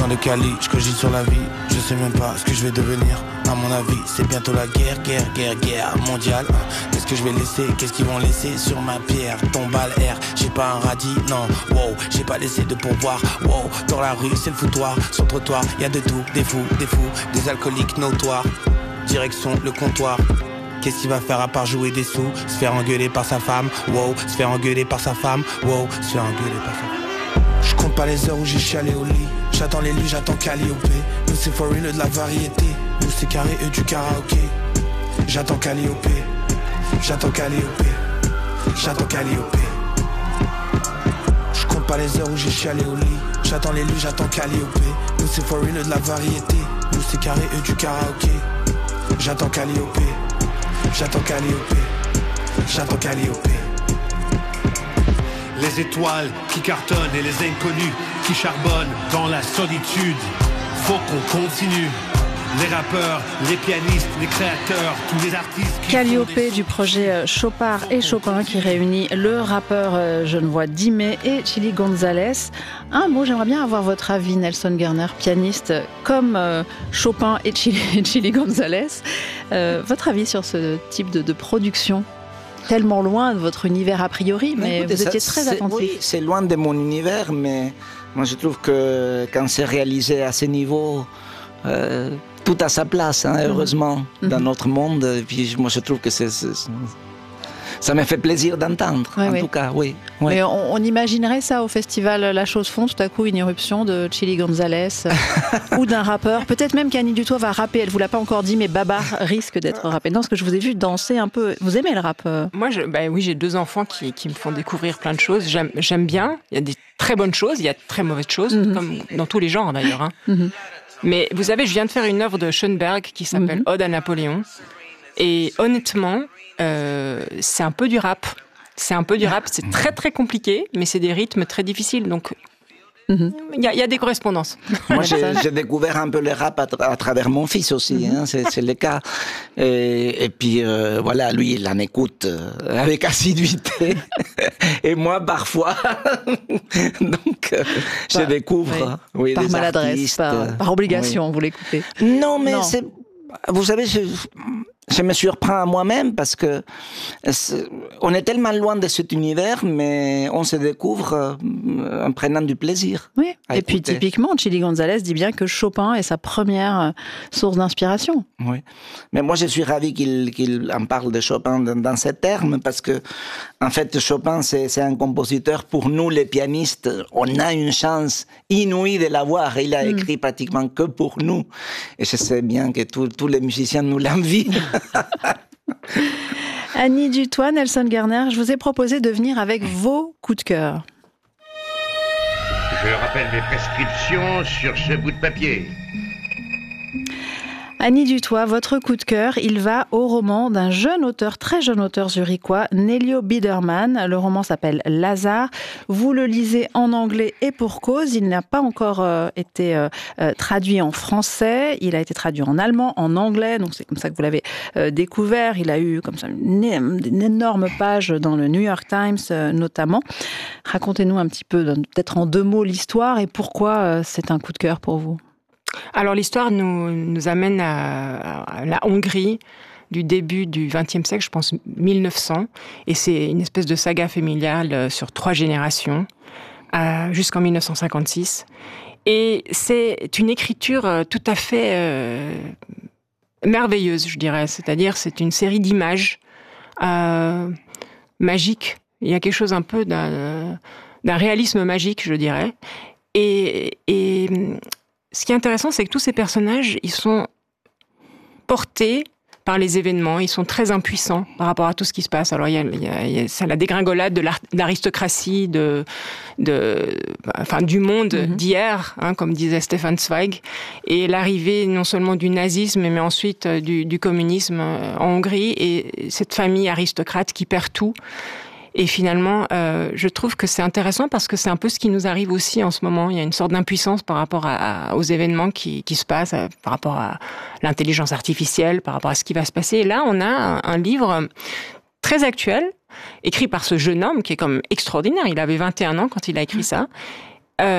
de Cali, je cogite sur la vie. Je sais même pas ce que je vais devenir. À mon avis, c'est bientôt la guerre mondiale. Qu'est-ce que je vais laisser, qu'est-ce qu'ils vont laisser sur ma pierre? Tombe à l'air, j'ai pas un radis, non. Wow, j'ai pas laissé de pourboire. Wow, dans la rue, c'est le foutoir. Sur le trottoir, y a de tout, des fous, des alcooliques notoires. Direction le comptoir. Qu'est-ce qu'il va faire à part jouer des sous? Se faire engueuler par sa femme, wow. Se faire engueuler par sa femme, wow. Se faire engueuler par sa femme. Je compte pas les heures où j'ai chialé au lit. J'attends les lits, j'attends Calliope. Nous c'est for real de la variété. Nous c'est carré, eux du karaoké. J'attends Calliope. J'attends Calliope. J'attends Calliope. Je compte pas les heures où j'ai chialé au lit. J'attends les lits, j'attends Calliope. Nous c'est for real de la variété. Nous c'est carré, eux du karaoké. J'attends Calliope. J'attends Calliope. J'attends Calliope. Les étoiles qui cartonnent et les inconnus qui charbonnent dans la solitude. Faut qu'on continue. Les rappeurs, les pianistes, les créateurs, tous les artistes qui Calliope du projet Chopard et Chopin qui réunit le rappeur genevois Dimé et Chili Gonzalez. Un mot, j'aimerais bien avoir votre avis, Nelson Gerner, pianiste comme Chopin et Chili Gonzalez. Votre avis sur ce type de production tellement loin de votre univers a priori, mais écoutez, vous étiez très attentif. Oui, c'est loin de mon univers, mais moi je trouve que quand c'est réalisé à ce niveau, tout a sa place, hein, heureusement, dans notre monde. Et puis moi je trouve que ça me fait plaisir d'entendre, en tout cas, oui. Mais on imaginerait ça au festival La Chose Fond, tout à coup une irruption de Chili Gonzalez ou d'un rappeur. Peut-être même qu'Annie Dutoit va rapper, elle vous l'a pas encore dit, mais Baba risque d'être rappé. Non, parce que je vous ai vu danser un peu. Vous aimez le rap? Moi, oui, j'ai 2 enfants qui me font découvrir plein de choses. J'aime bien, il y a des très bonnes choses, il y a de très mauvaises choses, comme dans tous les genres d'ailleurs. Hein. Mais vous savez, je viens de faire une œuvre de Schoenberg qui s'appelle Ode à Napoléon. Et honnêtement, c'est un peu du rap. C'est très très compliqué, mais c'est des rythmes très difficiles. Donc, il y a des correspondances. Moi, j'ai découvert un peu le rap à travers mon fils aussi, hein, c'est le cas. Et puis, voilà, lui, il en écoute avec assiduité. Et moi, parfois. Donc, je découvre oui, par des maladresse, artistes. Par obligation, vous l'écoutez. Non, mais c'est... Vous savez, je me surprends à moi-même parce que on est tellement loin de cet univers, mais on se découvre en prenant du plaisir. Oui. Et puis typiquement, Chili Gonzalez dit bien que Chopin est sa première source d'inspiration. Oui. Mais moi, je suis ravi qu'il en parle de Chopin dans ces termes parce que, en fait, Chopin, c'est un compositeur. Pour nous, les pianistes, on a une chance inouïe de l'avoir. Il a écrit pratiquement que pour nous. Et je sais bien que tous les musiciens nous l'envient. Annie Dutoit, Nelson Gerner, je vous ai proposé de venir avec vos coups de cœur. Je rappelle mes prescriptions sur ce bout de papier. Annie Dutoit, votre coup de cœur, il va au roman d'un jeune auteur, très jeune auteur zurichois, Nelio Biederman. Le roman s'appelle Lazare. Vous le lisez en anglais et pour cause. Il n'a pas encore été traduit en français. Il a été traduit en allemand, en anglais. Donc c'est comme ça que vous l'avez découvert. Il a eu comme ça une énorme page dans le New York Times notamment. Racontez-nous un petit peu, peut-être en 2 mots, l'histoire et pourquoi c'est un coup de cœur pour vous. Alors l'histoire nous amène à la Hongrie du début du XXe siècle, je pense 1900, et c'est une espèce de saga familiale sur 3 générations, jusqu'en 1956. Et c'est une écriture tout à fait merveilleuse, je dirais. C'est-à-dire, c'est une série d'images magiques. Il y a quelque chose un peu d'un réalisme magique, je dirais. Et ce qui est intéressant, c'est que tous ces personnages, ils sont portés par les événements, ils sont très impuissants par rapport à tout ce qui se passe. Alors, il y a la dégringolade de l'aristocratie, du monde d'hier, hein, comme disait Stefan Zweig, et l'arrivée non seulement du nazisme, mais ensuite du communisme en Hongrie, et cette famille aristocrate qui perd tout. Et finalement, je trouve que c'est intéressant parce que c'est un peu ce qui nous arrive aussi en ce moment. Il y a une sorte d'impuissance par rapport aux événements qui se passent, par rapport à l'intelligence artificielle, par rapport à ce qui va se passer. Et là, on a un livre très actuel, écrit par ce jeune homme qui est comme extraordinaire. Il avait 21 ans quand il a écrit ça.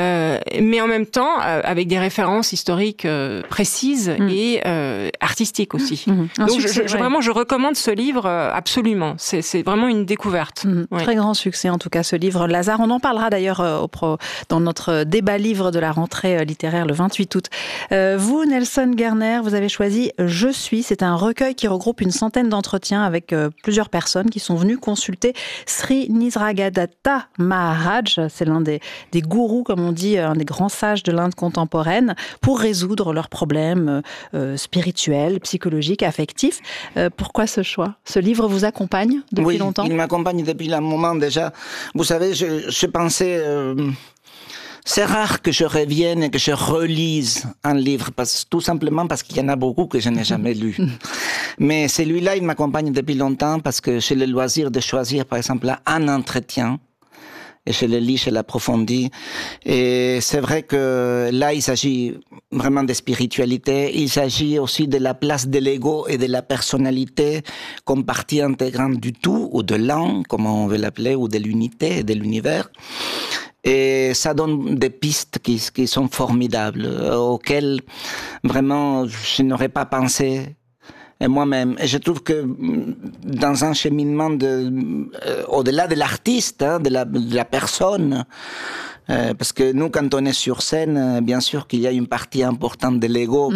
mais en même temps avec des références historiques précises et artistiques aussi. Donc vraiment, je recommande ce livre absolument. C'est vraiment une découverte. Ouais. Très grand succès en tout cas ce livre Lazare. On en parlera d'ailleurs dans notre débat livre de la rentrée littéraire le 28 août. Vous, Nelson Gerner, vous avez choisi Je suis. C'est un recueil qui regroupe une centaine d'entretiens avec plusieurs personnes qui sont venues consulter Sri Nisargadatta Maharaj. C'est l'un des gourous, comme on dit, un des grands sages de l'Inde contemporaine, pour résoudre leurs problèmes spirituels, psychologiques, affectifs. Pourquoi ce choix ? Ce livre vous accompagne depuis longtemps ? Oui, il m'accompagne depuis un moment déjà. Vous savez, je pensais... c'est rare que je revienne et que je relise un livre, tout simplement parce qu'il y en a beaucoup que je n'ai jamais lu. Mais celui-là, il m'accompagne depuis longtemps parce que j'ai le loisir de choisir, par exemple, un entretien. Et je le lis, je l'approfondis. Et c'est vrai que là, il s'agit vraiment de spiritualité. Il s'agit aussi de la place de l'ego et de la personnalité comme partie intégrante du tout, ou de l'un, comme on veut l'appeler, ou de l'unité, de l'univers. Et ça donne des pistes qui sont formidables, auxquelles vraiment je n'aurais pas pensé moi-même. Et je trouve que dans un cheminement au-delà de l'artiste, de la personne, parce que nous, quand on est sur scène, bien sûr qu'il y a une partie importante de l'ego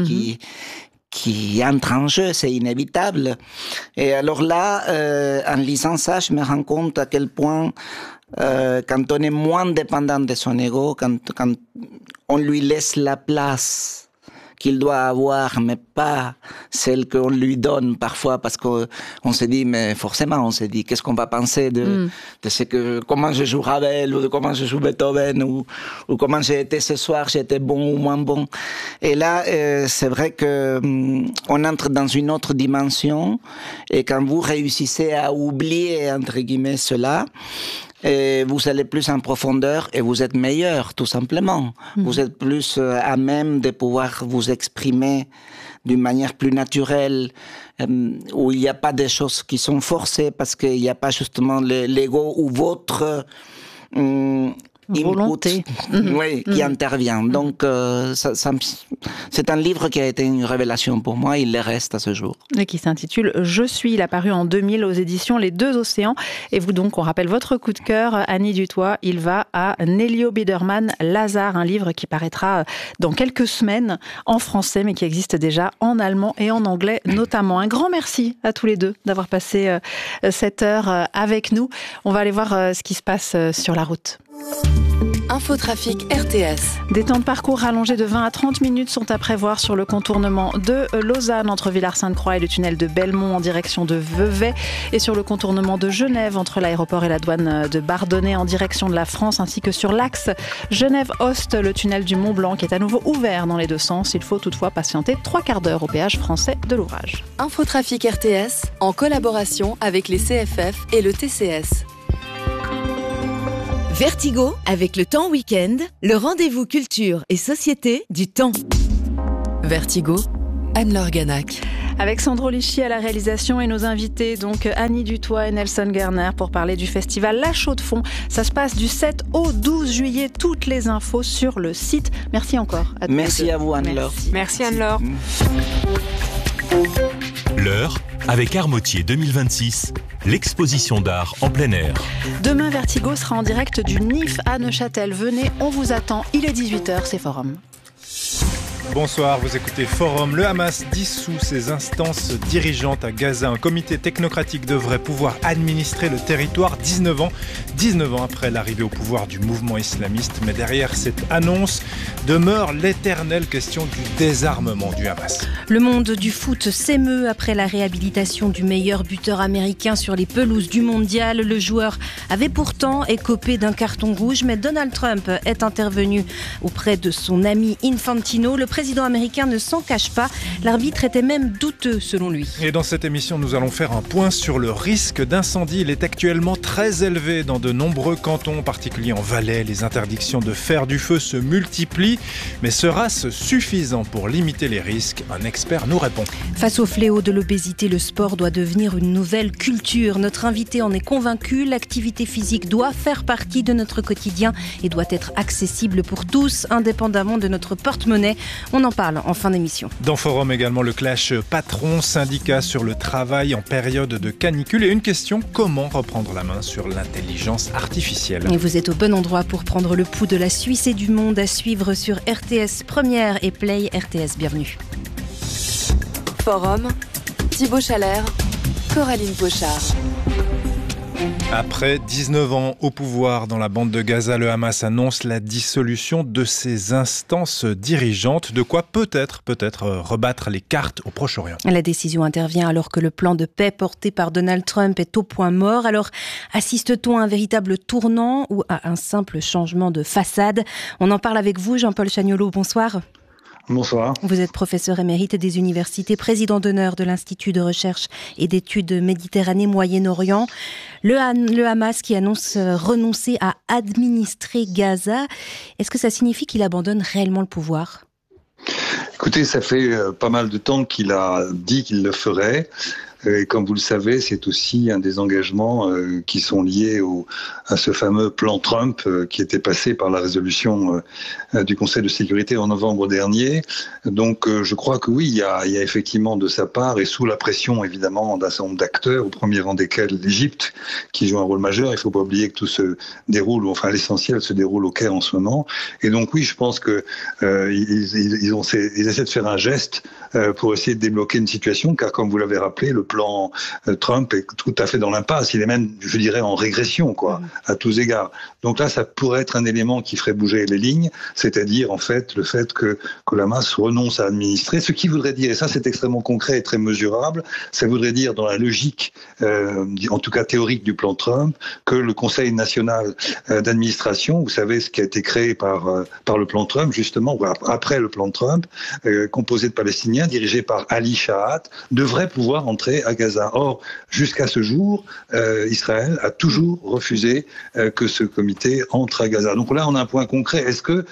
qui entre en jeu, c'est inévitable. Et alors là, en lisant ça, je me rends compte à quel point quand on est moins dépendant de son ego, quand on lui laisse la place qu'il doit avoir, mais pas celle qu'on lui donne parfois, parce qu'on se dit, mais forcément, on se dit, qu'est-ce qu'on va penser de comment je joue Ravel, ou de comment je joue Beethoven, ou comment j'ai été ce soir, j'ai été bon ou moins bon. Et là, c'est vrai que on entre dans une autre dimension, et quand vous réussissez à oublier, entre guillemets, cela, et vous allez plus en profondeur et vous êtes meilleur, tout simplement. Vous êtes plus à même de pouvoir vous exprimer d'une manière plus naturelle, où il n'y a pas des choses qui sont forcées, parce qu'il n'y a pas justement l'ego ou votre volonté qui intervient. Donc, c'est un livre qui a été une révélation pour moi, il le reste à ce jour. Et qui s'intitule « Je suis », il a paru en 2000 aux éditions Les Deux Océans. Et vous donc, on rappelle votre coup de cœur, Annie Dutoit, il va à Nelio Biderman, Lazare, un livre qui paraîtra dans quelques semaines en français, mais qui existe déjà en allemand et en anglais notamment. Un grand merci à tous les deux d'avoir passé cette heure avec nous. On va aller voir ce qui se passe sur la route. Infotrafic RTS. Des temps de parcours rallongés de 20 à 30 minutes sont à prévoir sur le contournement de Lausanne entre Villars-Sainte-Croix et le tunnel de Belmont en direction de Vevey, et sur le contournement de Genève entre l'aéroport et la douane de Bardonnay en direction de la France, ainsi que sur l'axe Genève-Ost, le tunnel du Mont-Blanc qui est à nouveau ouvert dans les deux sens. Il faut toutefois patienter 3 quarts d'heure au péage français de l'ouvrage. Infotrafic RTS en collaboration avec les CFF et le TCS. Vertigo, avec le Temps Week-end, le rendez-vous culture et société du temps. Vertigo, Anne-Laure Ganac. Avec Sandro Lichy à la réalisation et nos invités, donc Annie Dutoit et Nelson Gerner, pour parler du festival La Chaux-de-Fonds. Ça se passe du 7 au 12 juillet. Toutes les infos sur le site. Merci encore à tous. Merci à vous, Anne-Laure. Merci Anne-Laure. L'heure avec Armotier 2026, l'exposition d'art en plein air. Demain, Vertigo sera en direct du NIF à Neuchâtel. Venez, on vous attend. Il est 18h, c'est Forum. Bonsoir, vous écoutez Forum. Le Hamas dissout ses instances dirigeantes à Gaza. Un comité technocratique devrait pouvoir administrer le territoire 19 ans après l'arrivée au pouvoir du mouvement islamiste. Mais derrière cette annonce demeure l'éternelle question du désarmement du Hamas. Le monde du foot s'émeut après la réhabilitation du meilleur buteur américain sur les pelouses du mondial. Le joueur avait pourtant écopé d'un carton rouge, mais Donald Trump est intervenu auprès de son ami Infantino. Le président américain ne s'en cache pas. L'arbitre était même douteux selon lui. Et dans cette émission, nous allons faire un point sur le risque d'incendie. Il est actuellement très élevé dans de nombreux cantons, en particulier en Valais. Les interdictions de faire du feu se multiplient. Mais sera-ce suffisant pour limiter les risques ? Un expert nous répond. Face au fléau de l'obésité, le sport doit devenir une nouvelle culture. Notre invité en est convaincu. L'activité physique doit faire partie de notre quotidien et doit être accessible pour tous, indépendamment de notre porte-monnaie. On en parle en fin d'émission. Dans Forum également, le clash patron-syndicat sur le travail en période de canicule. Et une question, comment reprendre la main sur l'intelligence artificielle ? Et vous êtes au bon endroit pour prendre le pouls de la Suisse et du monde, à suivre sur RTS Première et Play RTS. Bienvenue. Forum, Thibaut Chalère, Coraline Pochard. Après 19 ans au pouvoir dans la bande de Gaza, le Hamas annonce la dissolution de ses instances dirigeantes. De quoi peut-être rebattre les cartes au Proche-Orient. La décision intervient alors que le plan de paix porté par Donald Trump est au point mort. Alors, assiste-t-on à un véritable tournant ou à un simple changement de façade ? On en parle avec vous, Jean-Paul Chagnolot. Bonsoir. Bonsoir. Vous êtes professeur émérite des universités, président d'honneur de l'Institut de recherche et d'études Méditerranée-Moyen-Orient. Le Hamas qui annonce renoncer à administrer Gaza. Est-ce que ça signifie qu'il abandonne réellement le pouvoir ? Écoutez, ça fait pas mal de temps qu'il a dit qu'il le ferait. Et comme vous le savez, c'est aussi un des engagements qui sont liés à ce fameux plan Trump qui était passé par la résolution du Conseil de sécurité en novembre dernier. Donc je crois que oui, il y a effectivement de sa part, et sous la pression évidemment d'un certain nombre d'acteurs, au premier rang desquels l'Égypte, qui joue un rôle majeur. Il ne faut pas oublier que tout se déroule, enfin l'essentiel se déroule au Caire en ce moment. Et donc oui, je pense que ils essaient de faire un geste pour essayer de débloquer une situation, car comme vous l'avez rappelé, le plan Trump est tout à fait dans l'impasse. Il est même, je dirais, en régression, à tous égards. Donc là, ça pourrait être un élément qui ferait bouger les lignes, c'est-à-dire, en fait, le fait que le Hamas renonce à administrer. Ce qui voudrait dire, et ça c'est extrêmement concret et très mesurable, ça voudrait dire, dans la logique, en tout cas théorique du plan Trump, que le Conseil national d'administration, vous savez, ce qui a été créé par le plan Trump, justement, ou après le plan Trump, composé de Palestiniens, dirigé par Ali Shahat, devrait pouvoir entrer à Gaza. Or, jusqu'à ce jour, Israël a toujours refusé que ce comité entre à Gaza. Donc là, on a un point concret. Est-ce que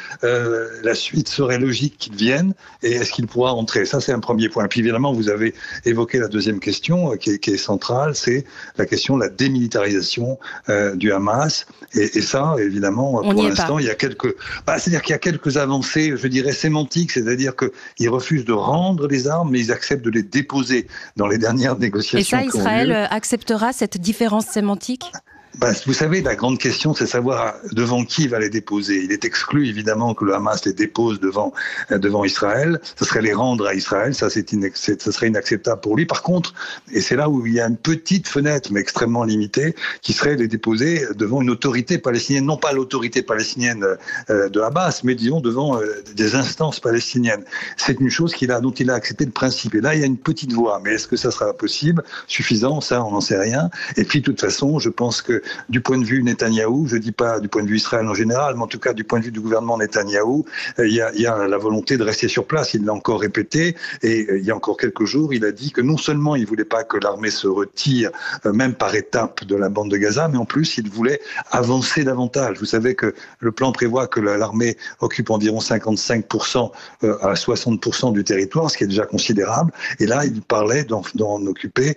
la suite serait logique qu'il vienne et est-ce qu'il pourra entrer ? Ça, c'est un premier point. Puis évidemment, vous avez évoqué la deuxième question qui est centrale, c'est la question de la démilitarisation du Hamas. Et ça, évidemment, pour l'instant, il y a c'est-à-dire qu'il y a quelques avancées, je dirais, sémantiques, c'est-à-dire qu'ils refusent de rendre les armes, mais ils acceptent de les déposer dans les dernières négociations. Et ça, Israël acceptera cette différence sémantique ? Vous savez, la grande question, c'est savoir devant qui il va les déposer. Il est exclu, évidemment, que le Hamas les dépose devant Israël. Ce serait les rendre à Israël. Ça, ce serait inacceptable pour lui. Par contre, et c'est là où il y a une petite fenêtre, mais extrêmement limitée, qui serait les déposer devant une autorité palestinienne. Non pas l'autorité palestinienne de Hamas, mais disons devant des instances palestiniennes. C'est une chose dont il a accepté le principe. Et là, il y a une petite voie. Mais est-ce que ça sera possible, suffisant ? Ça, on n'en sait rien. Et puis, de toute façon, je pense que du point de vue Netanyahou, je ne dis pas du point de vue Israël en général, mais en tout cas du point de vue du gouvernement Netanyahou, il y a la volonté de rester sur place. Il l'a encore répété, et il y a encore quelques jours, il a dit que non seulement il ne voulait pas que l'armée se retire, même par étapes, de la bande de Gaza, mais en plus il voulait avancer davantage. Vous savez que le plan prévoit que l'armée occupe environ 55% à 60% du territoire, ce qui est déjà considérable, et là il parlait d'en occuper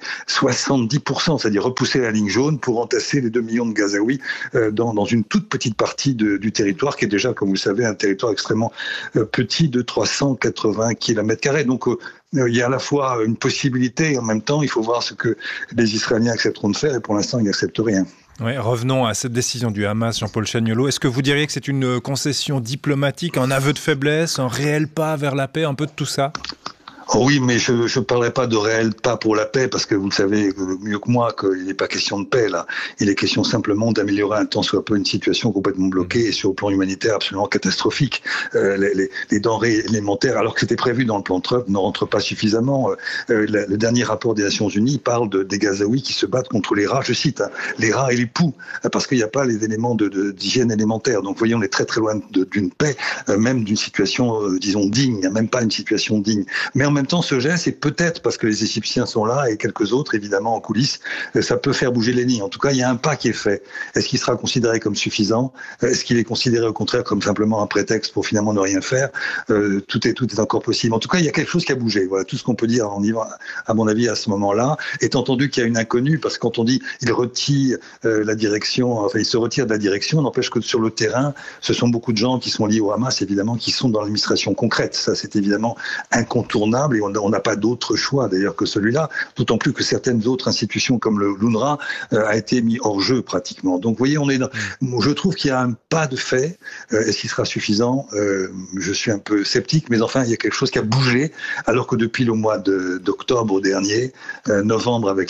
70%, c'est-à-dire repousser la ligne jaune pour entasser les 2 millions de Gazaouis dans une toute petite partie du territoire qui est déjà, comme vous le savez, un territoire extrêmement petit de 380 km². Donc il y a à la fois une possibilité et en même temps il faut voir ce que les Israéliens accepteront de faire et pour l'instant ils n'acceptent rien. Oui, revenons à cette décision du Hamas, Jean-Paul Chagnolot. Est-ce que vous diriez que c'est une concession diplomatique, un aveu de faiblesse, un réel pas vers la paix, un peu de tout ça ? Oui, mais je ne parlerai pas de réel pas pour la paix, parce que vous le savez mieux que moi qu'il n'est pas question de paix là. Il est question simplement d'améliorer un tant soit peu une situation complètement bloquée et sur le plan humanitaire absolument catastrophique. Les denrées alimentaires, alors que c'était prévu dans le plan Trump, ne rentrent pas suffisamment. Le dernier rapport des Nations Unies parle des Gazaouis qui se battent contre les rats, je cite, les rats et les poux, parce qu'il n'y a pas les éléments d'hygiène élémentaire. Donc vous voyez, on est très très loin d'une paix, même d'une situation, disons, digne. Il n'y a même pas une situation digne. Mais en même temps, ce geste, c'est peut-être parce que les Égyptiens sont là et quelques autres, évidemment, en coulisses, ça peut faire bouger les lignes. En tout cas, il y a un pas qui est fait. Est-ce qu'il sera considéré comme suffisant? Est-ce qu'il est considéré au contraire comme simplement un prétexte pour finalement ne rien faire? Tout est encore possible. En tout cas, il y a quelque chose qui a bougé. Voilà tout ce qu'on peut dire, à mon avis, à ce moment-là. Étant entendu qu'il y a une inconnue, parce que quand on dit il retire la direction, enfin il se retire de la direction, n'empêche que sur le terrain, ce sont beaucoup de gens qui sont liés au Hamas, évidemment, qui sont dans l'administration concrète. Ça, c'est évidemment incontournable et on n'a pas d'autre choix d'ailleurs que celui-là, d'autant plus que certaines autres institutions comme l'UNRWA a été mis hors jeu pratiquement. Donc vous voyez, je trouve qu'il y a un pas de fait. Est-ce qu'il sera suffisant? Je suis un peu sceptique, mais enfin il y a quelque chose qui a bougé, alors que depuis le mois d'octobre dernier, novembre avec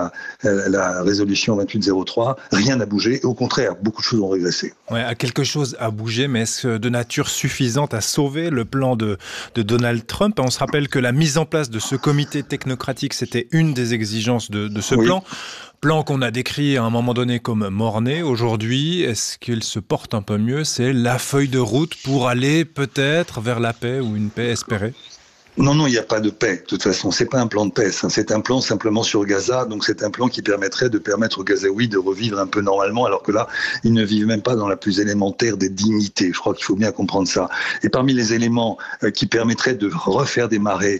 la résolution 2803, rien n'a bougé et au contraire, beaucoup de choses ont régressé. Ouais, quelque chose a bougé, mais est-ce de nature suffisante à sauver le plan de Donald Trump? On se rappelle que la mise en place de ce comité technocratique, c'était une des exigences de ce plan. Plan qu'on a décrit à un moment donné comme mort-né. Aujourd'hui, est-ce qu'il se porte un peu mieux? C'est la feuille de route pour aller peut-être vers la paix ou une paix espérée? Non, il n'y a pas de paix. De toute façon, c'est pas un plan de paix. C'est un plan simplement sur Gaza. Donc, c'est un plan qui permettrait de permettre aux Gazaouis de revivre un peu normalement, alors que là, ils ne vivent même pas dans la plus élémentaire des dignités. Je crois qu'il faut bien comprendre ça. Et parmi les éléments qui permettraient de refaire démarrer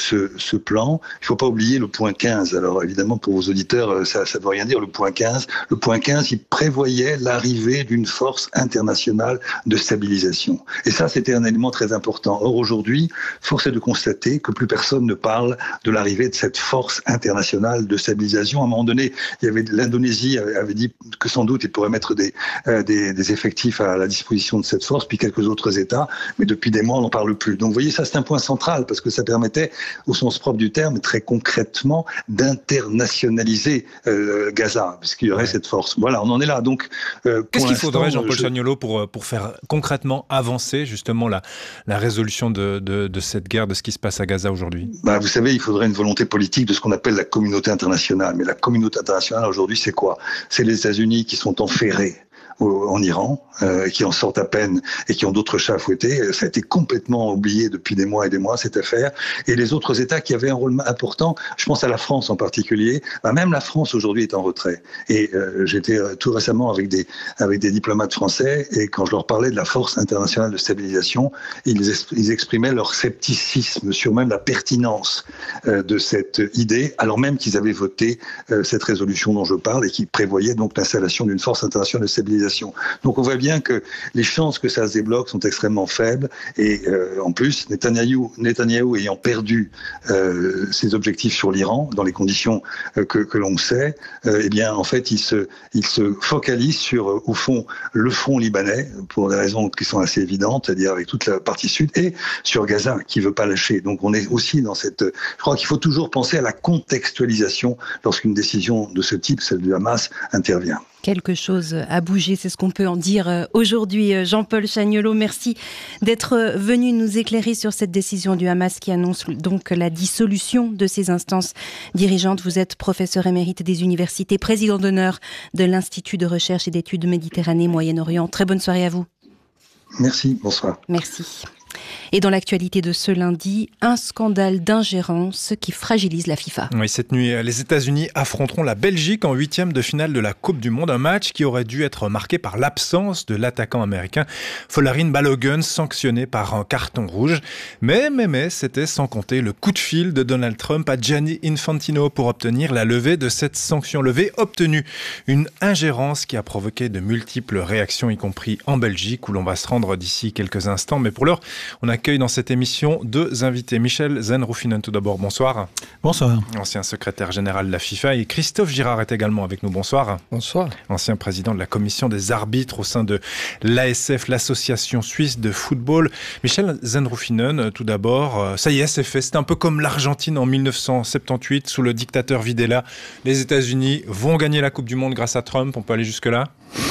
ce plan, il ne faut pas oublier le point 15. Alors, évidemment, pour vos auditeurs, ça ne veut rien dire, le point 15. Le point 15, il prévoyait l'arrivée d'une force internationale de stabilisation. Et ça, c'était un élément très important. Or, aujourd'hui, force est de constater que plus personne ne parle de l'arrivée de cette force internationale de stabilisation. À un moment donné, l'Indonésie avait dit que sans doute il pourrait mettre des effectifs à la disposition de cette force, puis quelques autres États, mais depuis des mois on n'en parle plus. Donc vous voyez, ça c'est un point central, parce que ça permettait, au sens propre du terme, très concrètement, d'internationaliser Gaza, puisqu'il y aurait cette force. Voilà, on en est là. Donc, qu'est-ce qu'il faudrait, Jean-Paul Chagnolot, pour faire concrètement avancer justement la résolution de cette guerre, de ce qui se passe à Gaza aujourd'hui? Vous savez, il faudrait une volonté politique de ce qu'on appelle la communauté internationale. Mais la communauté internationale aujourd'hui, c'est quoi? C'est les États-Unis qui sont enferrés en Iran, qui en sortent à peine et qui ont d'autres chats à fouetter. Ça a été complètement oublié depuis des mois et des mois, cette affaire. Et les autres États qui avaient un rôle important, je pense à la France en particulier, même la France aujourd'hui est en retrait. Et j'étais tout récemment avec des diplomates français, et quand je leur parlais de la force internationale de stabilisation, ils exprimaient leur scepticisme sur même la pertinence de cette idée, alors même qu'ils avaient voté cette résolution dont je parle et qui prévoyait donc l'installation d'une force internationale de stabilisation. Donc on voit bien que les chances que ça se débloque sont extrêmement faibles, et en plus Netanyahou ayant perdu ses objectifs sur l'Iran dans les conditions que l'on sait, eh bien en fait il se focalise sur au fond le front libanais pour des raisons qui sont assez évidentes, c'est-à-dire avec toute la partie sud, et sur Gaza qui veut pas lâcher. Donc on est aussi dans cette, je crois qu'il faut toujours penser à la contextualisation lorsqu'une décision de ce type, celle du Hamas, intervient. Quelque chose a bougé, c'est ce qu'on peut en dire aujourd'hui. Jean-Paul Chagnolot, merci d'être venu nous éclairer sur cette décision du Hamas qui annonce donc la dissolution de ses instances dirigeantes. Vous êtes professeur émérite des universités, président d'honneur de l'Institut de recherche et d'études Méditerranée-Moyen-Orient. Très bonne soirée à vous. Merci, bonsoir. Merci. Et dans l'actualité de ce lundi, un scandale d'ingérence qui fragilise la FIFA. Oui, cette nuit, les États-Unis affronteront la Belgique en 8e de finale de la Coupe du Monde. Un match qui aurait dû être marqué par l'absence de l'attaquant américain Folarin Balogun, sanctionné par un carton rouge. Mais, c'était sans compter le coup de fil de Donald Trump à Gianni Infantino pour obtenir la levée de cette sanction. Levée obtenue. Une ingérence qui a provoqué de multiples réactions, y compris en Belgique, où l'on va se rendre d'ici quelques instants. Mais pour l'heure, on a accueille dans cette émission 2 invités. Michel Zenroufinen tout d'abord, bonsoir. Bonsoir. Ancien secrétaire général de la FIFA, et Christophe Girard est également avec nous, bonsoir. Bonsoir. Ancien président de la commission des arbitres au sein de l'ASF, l'association suisse de football. Michel Zenroufinen tout d'abord, ça y est, c'est fait. C'est un peu comme l'Argentine en 1978 sous le dictateur Videla. Les États-Unis vont gagner la Coupe du Monde grâce à Trump, on peut aller jusque-là?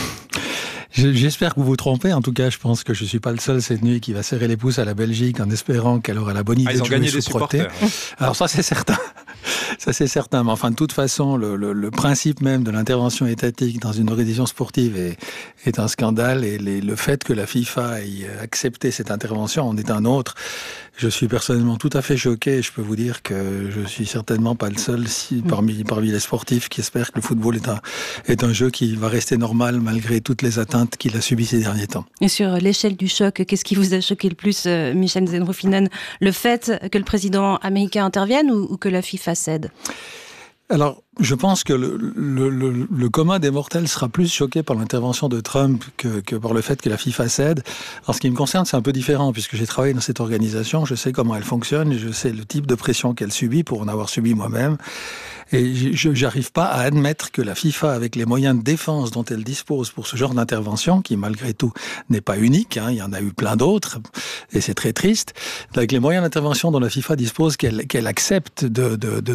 J'espère que vous vous trompez. En tout cas, je pense que je ne suis pas le seul cette nuit qui va serrer les pouces à la Belgique en espérant qu'elle aura la bonne idée de jouer sous Proté. Alors ça, c'est certain. Ça, c'est certain. Mais enfin, de toute façon, le principe même de l'intervention étatique dans une organisation sportive est un scandale. Et le fait que la FIFA ait accepté cette intervention en est un autre. Je suis personnellement tout à fait choqué. Et je peux vous dire que je suis certainement pas le seul parmi les sportifs qui espèrent que le football est un jeu qui va rester normal malgré toutes les atteintes qu'il a subies ces derniers temps. Et sur l'échelle du choc, qu'est-ce qui vous a choqué le plus, Michel Zenroufinen? Le fait que le président américain intervienne ou que la FIFA cède? Alors, je pense que le commun des mortels sera plus choqué par l'intervention de Trump que par le fait que la FIFA cède. En ce qui me concerne, c'est un peu différent, puisque j'ai travaillé dans cette organisation, je sais comment elle fonctionne, et je sais le type de pression qu'elle subit pour en avoir subi moi-même. Et je n'arrive pas à admettre que la FIFA, avec les moyens de défense dont elle dispose pour ce genre d'intervention, qui malgré tout n'est pas unique, il y en a eu plein d'autres, et c'est très triste, avec les moyens d'intervention dont la FIFA dispose, qu'elle accepte de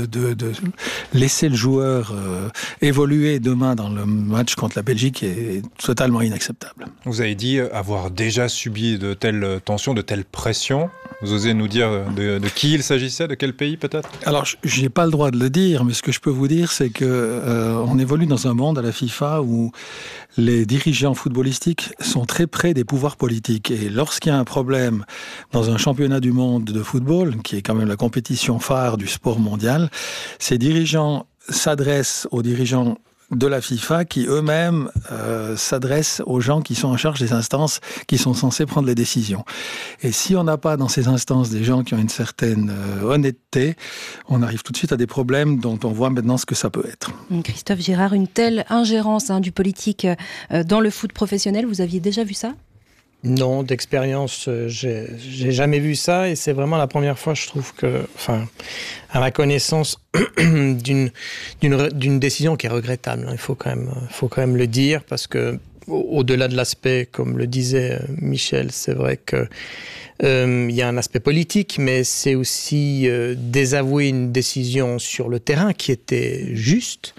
laisser le joueur évoluer demain dans le match contre la Belgique est totalement inacceptable. Vous avez dit avoir déjà subi de telles tensions, de telles pressions. Vous osez nous dire de qui il s'agissait, de quel pays peut-être? Alors, je n'ai pas le droit de le dire, mais ce que je peux vous dire, c'est que on évolue dans un monde à la FIFA où les dirigeants footballistiques sont très près des pouvoirs politiques. Et lorsqu'il y a un problème dans un championnat du monde de football, qui est quand même la compétition phare du sport mondial, ces dirigeants s'adressent aux dirigeants de la FIFA qui eux-mêmes s'adressent aux gens qui sont en charge des instances qui sont censés prendre les décisions. Et si on n'a pas dans ces instances des gens qui ont une certaine honnêteté, on arrive tout de suite à des problèmes dont on voit maintenant ce que ça peut être. Christophe Girard, une telle ingérence du politique dans le foot professionnel, vous aviez déjà vu ça ? Non, d'expérience, j'ai jamais vu ça, et c'est vraiment la première fois, je trouve que, à ma connaissance, d'une décision qui est regrettable. Il faut quand même le dire, parce que au-delà de l'aspect, comme le disait Michel, c'est vrai que y a un aspect politique, mais c'est aussi désavouer une décision sur le terrain qui était juste.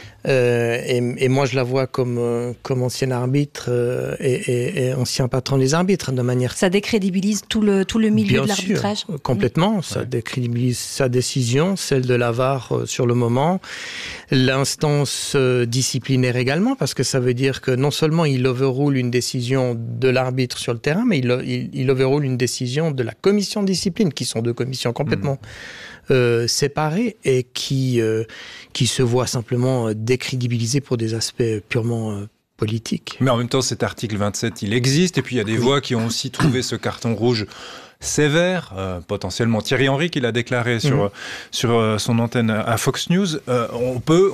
Et moi, je la vois comme ancien arbitre et ancien patron des arbitres, de manière... Ça décrédibilise tout le milieu de l'arbitrage. Bien sûr, complètement. Ça décrédibilise sa décision, celle de la VAR sur le moment, l'instance disciplinaire également, parce que ça veut dire que non seulement il overrule une décision de l'arbitre sur le terrain, mais il overrule une décision de la commission de discipline, qui sont deux commissions complètement... séparés et qui se voient simplement décrédibilisés pour des aspects purement politiques. Mais en même temps, cet article 27, il existe, et puis il y a des voix qui ont aussi trouvé ce carton rouge sévère, potentiellement Thierry Henry qui l'a déclaré sur son antenne à Fox News. On peut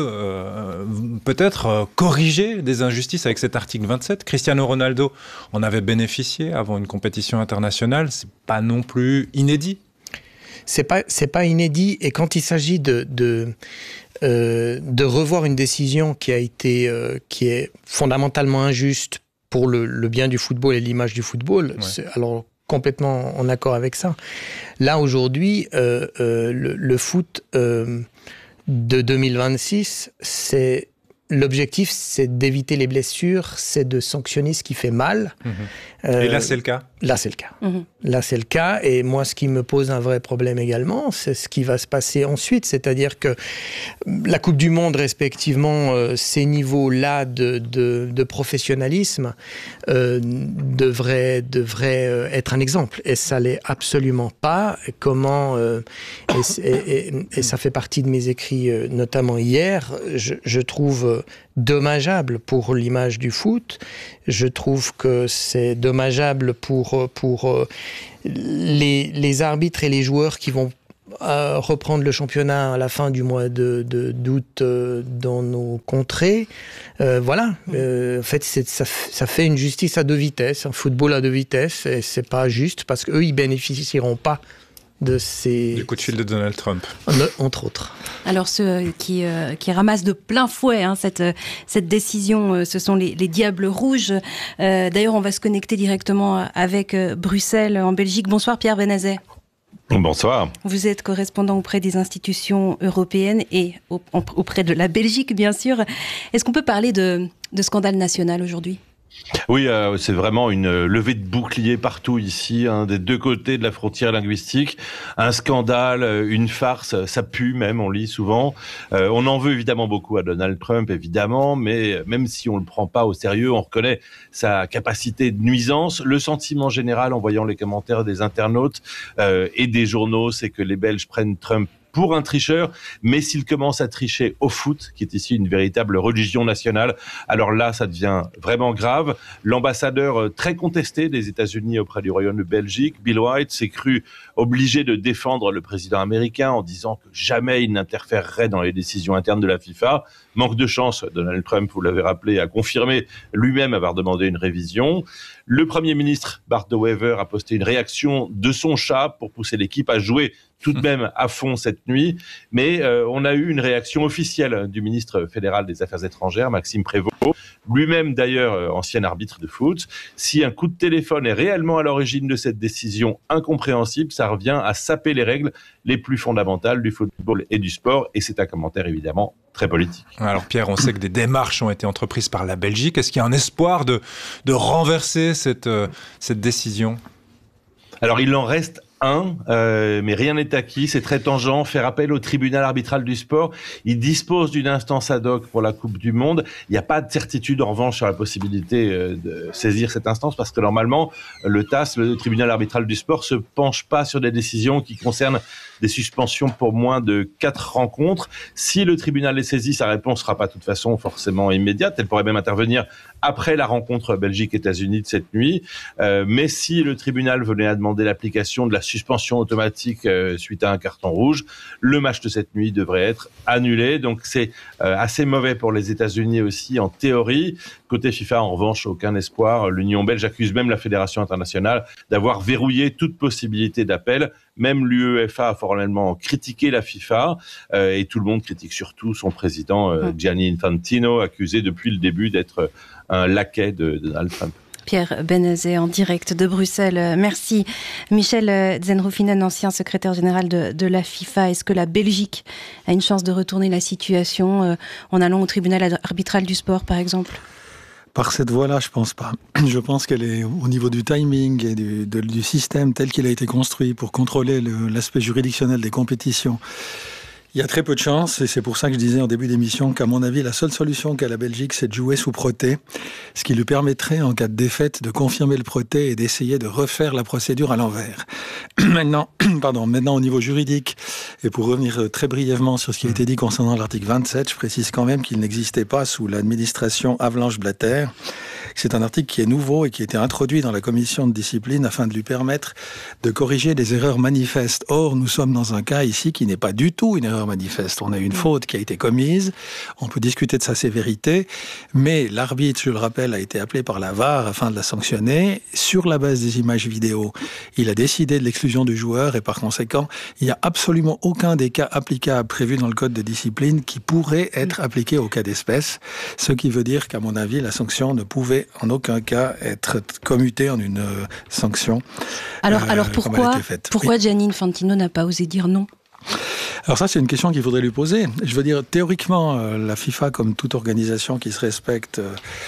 peut-être corriger des injustices avec cet article 27. Cristiano Ronaldo en avait bénéficié avant une compétition internationale, c'est pas non plus inédit. C'est pas inédit, et quand il s'agit de revoir une décision qui est fondamentalement injuste pour le bien du football et l'image du football, c'est alors complètement en accord avec ça. Là aujourd'hui, le foot de 2026, l'objectif, c'est d'éviter les blessures, c'est de sanctionner ce qui fait mal. Et là, c'est le cas. Là, c'est le cas. Là, c'est le cas. Et moi, ce qui me pose un vrai problème également, c'est ce qui va se passer ensuite. C'est-à-dire que la Coupe du Monde, respectivement, ces niveaux-là de professionnalisme devraient être un exemple. Et ça l'est absolument pas. Comment... et ça fait partie de mes écrits, notamment hier, je trouve dommageable pour l'image du foot. Je trouve que c'est dommageable pour les arbitres et les joueurs qui vont reprendre le championnat à la fin du mois d'août dans nos contrées. En fait, ça fait une justice à deux vitesses, un football à deux vitesses, et c'est pas juste parce qu'eux, ils bénéficieront pas du coup de fil de Donald Trump. Entre autres. Alors ceux qui ramassent de plein fouet cette décision, ce sont les Diables Rouges. D'ailleurs, on va se connecter directement avec Bruxelles, en Belgique. Bonsoir Pierre Benazet. Bonsoir. Vous êtes correspondant auprès des institutions européennes et auprès de la Belgique, bien sûr. Est-ce qu'on peut parler de scandale national aujourd'hui ? Oui, c'est vraiment une levée de bouclier partout ici, des deux côtés de la frontière linguistique. Un scandale, une farce, ça pue même, on lit souvent. On en veut évidemment beaucoup à Donald Trump, évidemment, mais même si on le prend pas au sérieux, on reconnaît sa capacité de nuisance. Le sentiment général, en voyant les commentaires des internautes et des journaux, c'est que les Belges prennent Trump pour un tricheur, mais s'il commence à tricher au foot, qui est ici une véritable religion nationale, alors là, ça devient vraiment grave. L'ambassadeur très contesté des États-Unis auprès du Royaume de Belgique, Bill White, s'est cru obligé de défendre le président américain en disant que jamais il n'interférerait dans les décisions internes de la FIFA. Manque de chance, Donald Trump, vous l'avez rappelé, a confirmé lui-même avoir demandé une révision. Le Premier ministre, Bart De Wever, a posté une réaction de son chat pour pousser l'équipe à jouer tout de même à fond cette nuit. Mais on a eu une réaction officielle du ministre fédéral des Affaires étrangères, Maxime Prévost, lui-même d'ailleurs ancien arbitre de foot. Si un coup de téléphone est réellement à l'origine de cette décision incompréhensible, ça revient à saper les règles les plus fondamentales du football et du sport. Et c'est un commentaire évidemment très politique. Alors Pierre, on sait que des démarches ont été entreprises par la Belgique. Est-ce qu'il y a un espoir de renverser cette décision ? Alors il en reste mais rien n'est acquis, c'est très tangent. Faire appel au tribunal arbitral du sport, il dispose d'une instance ad hoc pour la Coupe du Monde. Il n'y a pas de certitude en revanche sur la possibilité de saisir cette instance parce que normalement le TAS, le tribunal arbitral du sport, se penche pas sur des décisions qui concernent des suspensions pour moins de 4 rencontres. Si le tribunal est saisi, sa réponse sera pas de toute façon forcément immédiate. Elle pourrait même intervenir après la rencontre Belgique-États-Unis de cette nuit. Mais si le tribunal venait à demander l'application de la suspension automatique suite à un carton rouge, le match de cette nuit devrait être annulé. Donc c'est assez mauvais pour les États-Unis aussi en théorie. Côté FIFA, en revanche, aucun espoir. L'Union belge accuse même la Fédération internationale d'avoir verrouillé toute possibilité d'appel. Même l'UEFA a formellement critiqué la FIFA et tout le monde critique surtout son président Gianni Infantino, accusé depuis le début d'être un laquais de Donald Trump. Pierre Benazet en direct de Bruxelles. Merci. Michel Zenroufinen, ancien secrétaire général de la FIFA. Est-ce que la Belgique a une chance de retourner la situation en allant au tribunal arbitral du sport, par exemple ? Par cette voie-là, je pense pas. Je pense qu'elle est au niveau du timing et du système tel qu'il a été construit pour contrôler l'aspect juridictionnel des compétitions. Il y a très peu de chance, et c'est pour ça que je disais en début d'émission qu'à mon avis, la seule solution qu'a la Belgique, c'est de jouer sous Protet, ce qui lui permettrait, en cas de défaite, de confirmer le Protet et d'essayer de refaire la procédure à l'envers. Maintenant, au niveau juridique, et pour revenir très brièvement sur ce qui a été dit concernant l'article 27, je précise quand même qu'il n'existait pas sous l'administration Avalanche-Blatter. C'est un article qui est nouveau et qui a été introduit dans la commission de discipline afin de lui permettre de corriger des erreurs manifestes. Or, nous sommes dans un cas ici qui n'est pas du tout une erreur manifeste. On a une faute qui a été commise, on peut discuter de sa sévérité, mais l'arbitre, je le rappelle, a été appelé par la VAR afin de la sanctionner. Sur la base des images vidéo, il a décidé de l'exclusion du joueur et par conséquent, il n'y a absolument aucun des cas applicables prévus dans le code de discipline qui pourrait être appliqué au cas d'espèce, ce qui veut dire qu'à mon avis, la sanction ne pouvait en aucun cas être commutée en une sanction. Alors pourquoi Gianni Infantino n'a pas osé dire non ? Alors ça, c'est une question qu'il faudrait lui poser. Je veux dire, théoriquement, la FIFA, comme toute organisation qui se respecte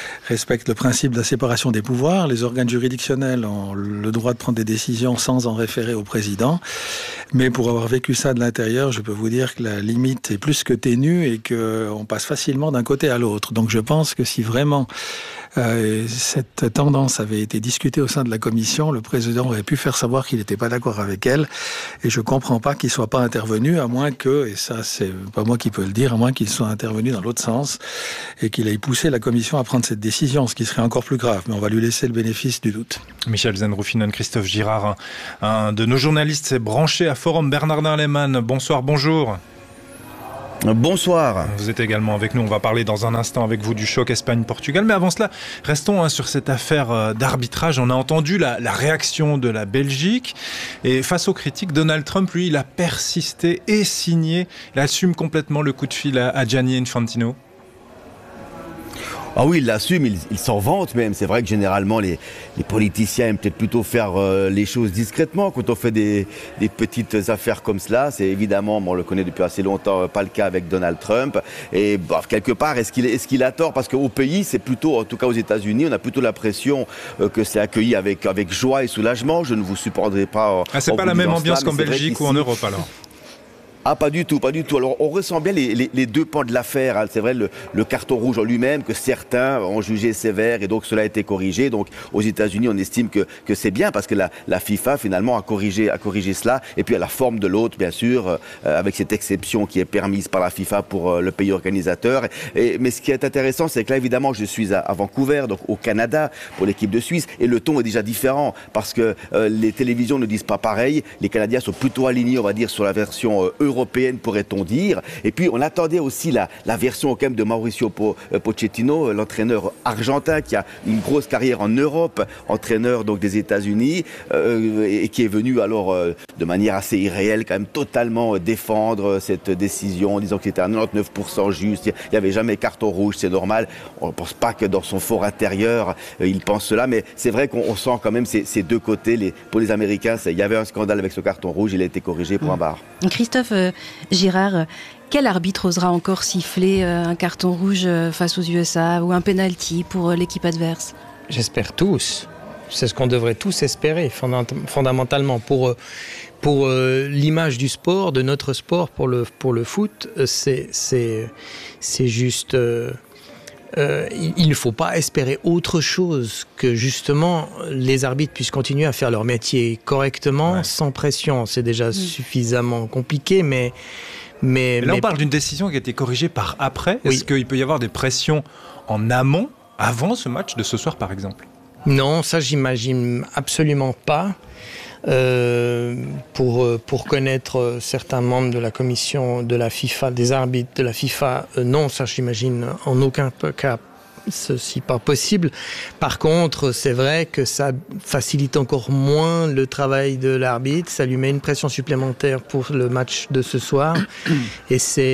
le principe de la séparation des pouvoirs. Les organes juridictionnels ont le droit de prendre des décisions sans en référer au président. Mais pour avoir vécu ça de l'intérieur, je peux vous dire que la limite est plus que ténue et qu'on passe facilement d'un côté à l'autre. Donc je pense que si vraiment cette tendance avait été discutée au sein de la commission, le président aurait pu faire savoir qu'il n'était pas d'accord avec elle. Et je comprends pas qu'il soit pas intervenu, à moins que, et ça c'est pas moi qui peux le dire, à moins qu'il soit intervenu dans l'autre sens et qu'il ait poussé la commission à prendre cette décision, ce qui serait encore plus grave. Mais on va lui laisser le bénéfice du doute. Michel Zenroufinen, Christophe Girard, un de nos journalistes s'est branché à Forum. Bernardin Lehmann, bonsoir, bonjour. Bonsoir. Vous êtes également avec nous. On va parler dans un instant avec vous du choc Espagne-Portugal. Mais avant cela, restons sur cette affaire d'arbitrage. On a entendu la réaction de la Belgique. Et face aux critiques, Donald Trump, lui, il a persisté et signé. Il assume complètement le coup de fil à Gianni Infantino. Ah oui, il l'assume, il s'en vante même. C'est vrai que généralement, les politiciens aiment peut-être plutôt faire les choses discrètement. Quand on fait des petites affaires comme cela, c'est évidemment, on le connaît depuis assez longtemps, pas le cas avec Donald Trump. Et quelque part, est-ce qu'il a tort? Parce qu'au pays, c'est plutôt, en tout cas aux États-Unis, on a plutôt l'impression que c'est accueilli avec joie et soulagement. Je ne vous supporterai pas. C'est pas la même ambiance qu'en Belgique ou en Europe alors? Ah, pas du tout. Alors, on ressent bien les deux pans de l'affaire. Hein. C'est vrai, le carton rouge en lui-même, que certains ont jugé sévère, et donc cela a été corrigé. Donc, aux États-Unis, on estime que c'est bien, parce que la FIFA, finalement, a corrigé cela. Et puis, à la forme de l'autre, bien sûr, avec cette exception qui est permise par la FIFA pour le pays organisateur. Mais ce qui est intéressant, c'est que là, évidemment, je suis à Vancouver, donc au Canada, pour l'équipe de Suisse, et le ton est déjà différent, parce que les télévisions ne disent pas pareil. Les Canadiens sont plutôt alignés, on va dire, sur la version européenne, pourrait-on dire. Et puis, on attendait aussi la version quand même de Mauricio Pochettino, l'entraîneur argentin qui a une grosse carrière en Europe, entraîneur donc des États-Unis, et qui est venu alors de manière assez irréelle, quand même totalement défendre cette décision, en disant que c'était à 99% juste, il n'y avait jamais carton rouge, c'est normal. On ne pense pas que dans son fort intérieur, il pense cela, mais c'est vrai qu'on sent quand même ces deux côtés. Pour les Américains, il y avait un scandale avec ce carton rouge, il a été corrigé, point barre. Christophe Girard, quel arbitre osera encore siffler un carton rouge face aux USA ou un penalty pour l'équipe adverse? J'espère tous. C'est ce qu'on devrait tous espérer, fondamentalement. Pour l'image du sport, de notre sport, pour le foot, c'est juste... il ne faut pas espérer autre chose que justement les arbitres puissent continuer à faire leur métier correctement, sans pression. C'est déjà suffisamment compliqué, mais là, on parle d'une décision qui a été corrigée par après. Est-ce qu'il peut y avoir des pressions en amont, avant ce match de ce soir, par exemple? Non, ça, j'imagine absolument pas. Pour connaître certains membres de la commission de la FIFA, des arbitres de la FIFA, non, ça j'imagine en aucun cas ceci pas possible. Par contre, c'est vrai que ça facilite encore moins le travail de l'arbitre, ça lui met une pression supplémentaire pour le match de ce soir, et ça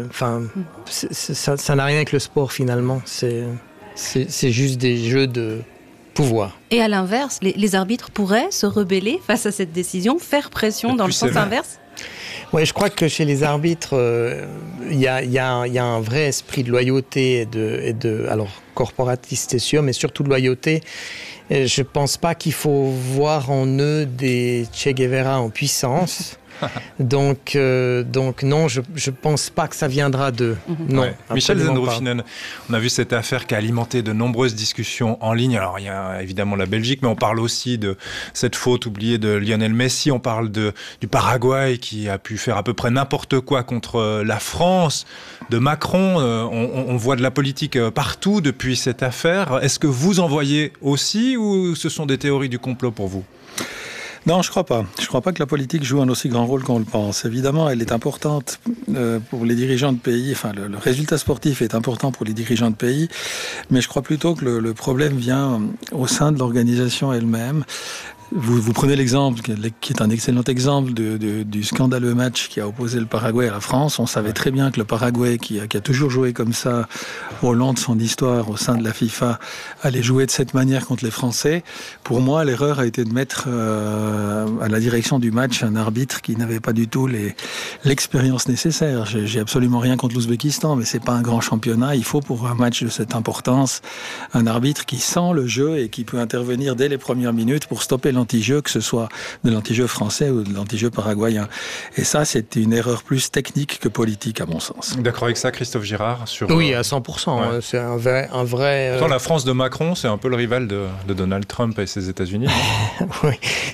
n'a rien avec le sport finalement, c'est juste des jeux de pouvoir. Et à l'inverse, les arbitres pourraient se rebeller face à cette décision, faire pression dans le sens inverse? Oui, je crois que chez les arbitres, il y a un vrai esprit de loyauté et de alors corporatiste, c'est sûr, mais surtout de loyauté. Et je pense pas qu'il faut voir en eux des Che Guevara en puissance. Donc non, je pense pas que ça viendra d'eux. Non. Ouais. Michel Zendrofinen, on a vu cette affaire qui a alimenté de nombreuses discussions en ligne. Alors il y a évidemment la Belgique, mais on parle aussi de cette faute oubliée de Lionel Messi. On parle du Paraguay qui a pu faire à peu près n'importe quoi contre la France, de Macron. On voit de la politique partout depuis cette affaire. Est-ce que vous en voyez aussi, ou ce sont des théories du complot pour vous? Non, je crois pas. Je crois pas que la politique joue un aussi grand rôle qu'on le pense. Évidemment, elle est importante pour les dirigeants de pays. Enfin, le résultat sportif est important pour les dirigeants de pays, mais je crois plutôt que le problème vient au sein de l'organisation elle-même. Vous prenez l'exemple, qui est un excellent exemple du scandaleux match qui a opposé le Paraguay à la France. On savait très bien que le Paraguay, qui a toujours joué comme ça au long de son histoire au sein de la FIFA, allait jouer de cette manière contre les Français. Pour moi, l'erreur a été de mettre à la direction du match un arbitre qui n'avait pas du tout l'expérience nécessaire. J'ai absolument rien contre l'Ouzbékistan, mais c'est pas un grand championnat. Il faut, pour un match de cette importance, un arbitre qui sent le jeu et qui peut intervenir dès les premières minutes pour stopper l'anti-jeu, que ce soit de l'anti-jeu français ou de l'anti-jeu paraguayen. Et ça, c'est une erreur plus technique que politique, à mon sens. D'accord avec ça, Christophe Girard? Oui, à 100%. Ouais. C'est un vrai Pourtant, la France de Macron, c'est un peu le rival de Donald Trump et ses États-Unis. Oui,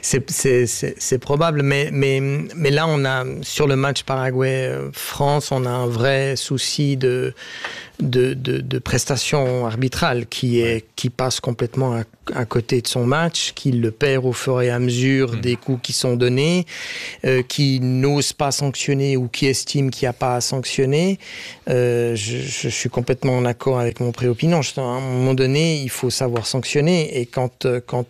c'est probable, mais là on a sur le match Paraguay-France, on a un vrai souci de prestation arbitrale qui passe complètement à côté de son match, qui le perd au fur et à mesure des coups qui sont donnés, qui n'ose pas sanctionner ou qui estime qu'il n'y a pas à sanctionner. Je suis complètement en accord avec mon préopinion. À un moment donné, il faut savoir sanctionner, et quand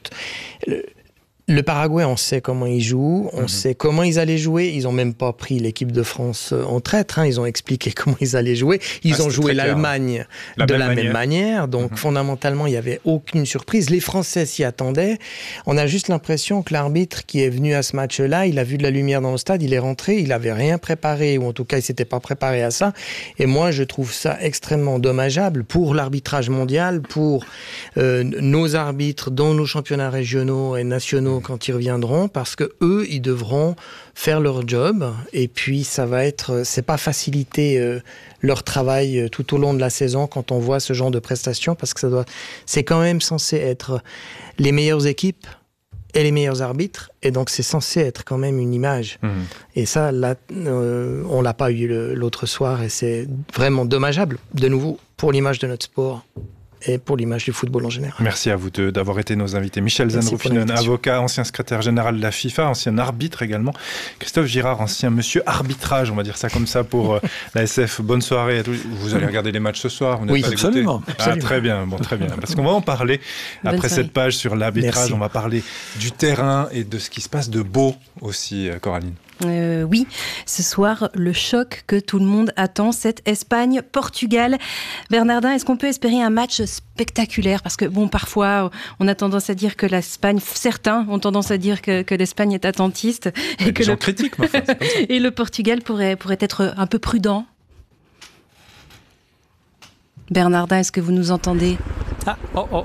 le Paraguay, on sait comment ils jouent, on sait comment ils allaient jouer. Ils n'ont même pas pris l'équipe de France en traître. Ils ont expliqué comment ils allaient jouer. Ils ont joué l'Allemagne de la même manière. Donc, fondamentalement, il n'y avait aucune surprise. Les Français s'y attendaient. On a juste l'impression que l'arbitre qui est venu à ce match-là, il a vu de la lumière dans le stade, il est rentré, il n'avait rien préparé, ou en tout cas, il ne s'était pas préparé à ça. Et moi, je trouve ça extrêmement dommageable pour l'arbitrage mondial, pour nos arbitres dans nos championnats régionaux et nationaux quand ils reviendront, parce que eux, ils devront faire leur job, et puis c'est pas faciliter leur travail tout au long de la saison quand on voit ce genre de prestations, parce que c'est quand même censé être les meilleures équipes et les meilleurs arbitres, et donc c'est censé être quand même une image. Et ça, là, on l'a pas eu l'autre soir, et c'est vraiment dommageable, de nouveau, pour l'image de notre sport et pour l'image du football en général. Merci à vous deux d'avoir été nos invités. Michel Zanrupinen, avocat, ancien secrétaire général de la FIFA, ancien arbitre également. Christophe Girard, ancien monsieur arbitrage, on va dire ça comme ça, pour la SF. Bonne soirée à tous. Vous allez regarder les matchs ce soir, vous n'êtes pas absolument. Très bien, très bien. Parce qu'on va en parler après cette page sur l'arbitrage. Merci. On va parler du terrain et de ce qui se passe de beau aussi, Coraline. Oui, ce soir, le choc que tout le monde attend, c'est Espagne-Portugal. Bernardin, est-ce qu'on peut espérer un match spectaculaire? Parce que, parfois, on a tendance à dire que l'Espagne, certains ont tendance à dire que l'Espagne est attentiste. Et que critiquent, mais enfin, c'est comme ça. Et le Portugal pourrait être un peu prudent. Bernardin, est-ce que vous nous entendez? On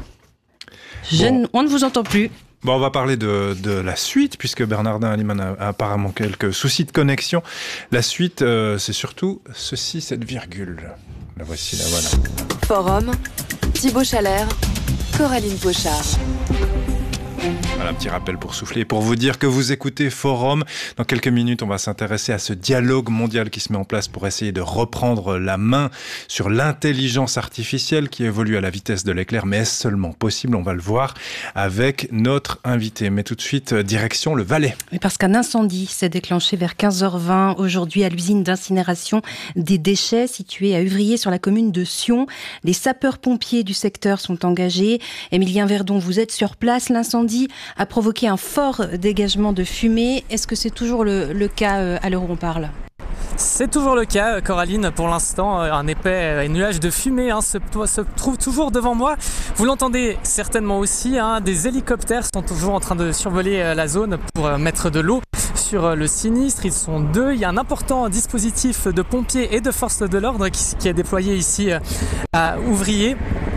ne vous entend plus. Bon, on va parler de la suite, puisque Bernardin Aliman a apparemment quelques soucis de connexion. La suite, c'est surtout cette virgule. La voici, là, voilà. Forum, Thibaut Chalère, Coraline Pochard. Voilà, un petit rappel pour souffler, pour vous dire que vous écoutez Forum. Dans quelques minutes, on va s'intéresser à ce dialogue mondial qui se met en place pour essayer de reprendre la main sur l'intelligence artificielle qui évolue à la vitesse de l'éclair. Mais est-ce seulement possible? On va le voir avec notre invité. Mais tout de suite, direction le Valais. Oui, parce qu'un incendie s'est déclenché vers 15h20 aujourd'hui à l'usine d'incinération des déchets située à Uvrier sur la commune de Sion. Les sapeurs-pompiers du secteur sont engagés. Émilien Verdon, vous êtes sur place. L'incendie a provoqué un fort dégagement de fumée. Est-ce que c'est toujours le cas à l'heure où on parle ? C'est toujours le cas, Coraline. Pour l'instant, un épais nuage de fumée se trouve toujours devant moi. Vous l'entendez certainement aussi. Des hélicoptères sont toujours en train de survoler la zone pour mettre de l'eau sur le sinistre. Ils sont 2. Il y a un important dispositif de pompiers et de forces de l'ordre qui est déployé ici à Uvrier.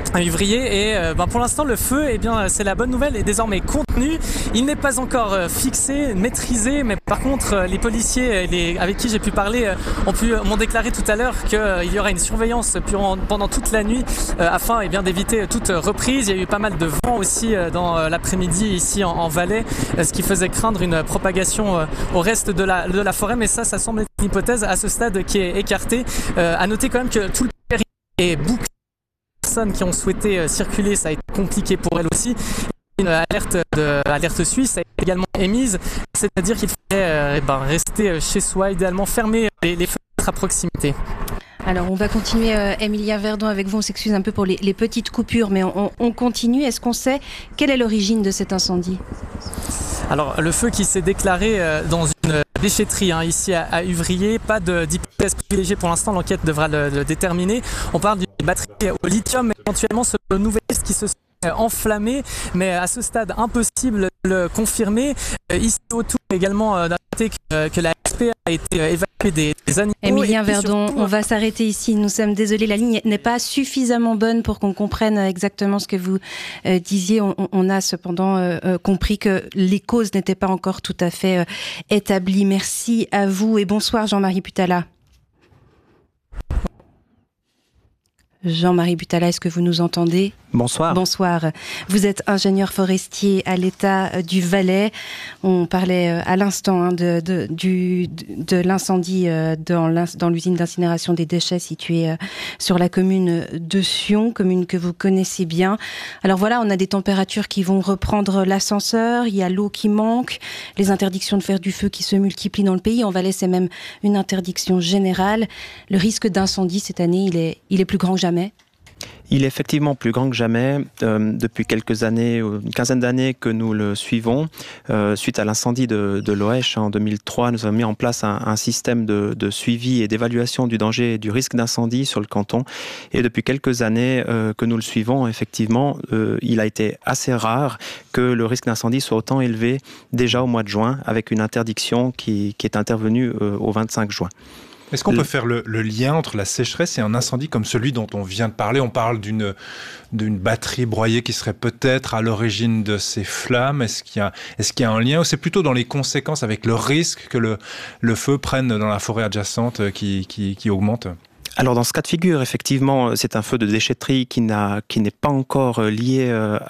Et pour l'instant, le feu, c'est la bonne nouvelle, est désormais contenu. Il n'est pas encore fixé, maîtrisé, mais par contre, les policiers avec qui j'ai pu parler m'ont déclaré tout à l'heure qu'il y aura une surveillance pendant toute la nuit afin d'éviter toute reprise. Il y a eu pas mal de vent aussi dans l'après-midi ici en Valais, ce qui faisait craindre une propagation au reste de la forêt, mais ça semble être une hypothèse à ce stade qui est écartée. À noter quand même que tout le périmètre est bouclé. Personnes qui ont souhaité circuler, ça a été compliqué pour elles aussi. Une alerte suisse a été également émise, c'est-à-dire qu'il fallait rester chez soi, idéalement fermer les fenêtres à proximité. Alors on va continuer, Émilien Verdon, avec vous. On s'excuse un peu pour les petites coupures, mais on continue. Est-ce qu'on sait quelle est l'origine de cet incendie ? Alors le feu qui s'est déclaré dans une déchetterie ici à Uvrier, pas d'hypothèse privilégiée pour l'instant, l'enquête devra le déterminer. On parle d'une batterie au lithium, éventuellement ce nouvel test qui se sont enflammé, mais à ce stade impossible de le confirmer. Ici autour également noter que la SPA a été évacuée des animaux. Émilien Verdon, surtout, on va s'arrêter ici. Nous sommes désolés, la ligne n'est pas suffisamment bonne pour qu'on comprenne exactement ce que vous disiez. On a cependant compris que les causes n'étaient pas encore tout à fait établies. Merci à vous et bonsoir Jean-Marie Putala. Jean-Marie Butala, est-ce que vous nous entendez ? Bonsoir. Bonsoir. Vous êtes ingénieur forestier à l'État du Valais. On parlait à l'instant de l'incendie dans l'usine d'incinération des déchets située sur la commune de Sion, commune que vous connaissez bien. Alors voilà, on a des températures qui vont reprendre l'ascenseur, il y a l'eau qui manque, les interdictions de faire du feu qui se multiplient dans le pays. En Valais, c'est même une interdiction générale. Le risque d'incendie cette année, il est plus grand que jamais. Il est effectivement plus grand que jamais. Depuis quelques années, une quinzaine d'années que nous le suivons. Suite à l'incendie de Loèche en 2003, nous avons mis en place un système de suivi et d'évaluation du danger et du risque d'incendie sur le canton. Et depuis quelques années que nous le suivons, effectivement, il a été assez rare que le risque d'incendie soit autant élevé déjà au mois de juin, avec une interdiction qui est intervenue au 25 juin. Est-ce qu'on peut faire le lien entre la sécheresse et un incendie comme celui dont on vient de parler ? On parle d'une batterie broyée qui serait peut-être à l'origine de ces flammes. Est-ce qu'il y a un lien, ou c'est plutôt dans les conséquences avec le risque que le feu prenne dans la forêt adjacente qui augmente ? Alors dans ce cas de figure, effectivement, c'est un feu de déchetterie qui n'est pas encore lié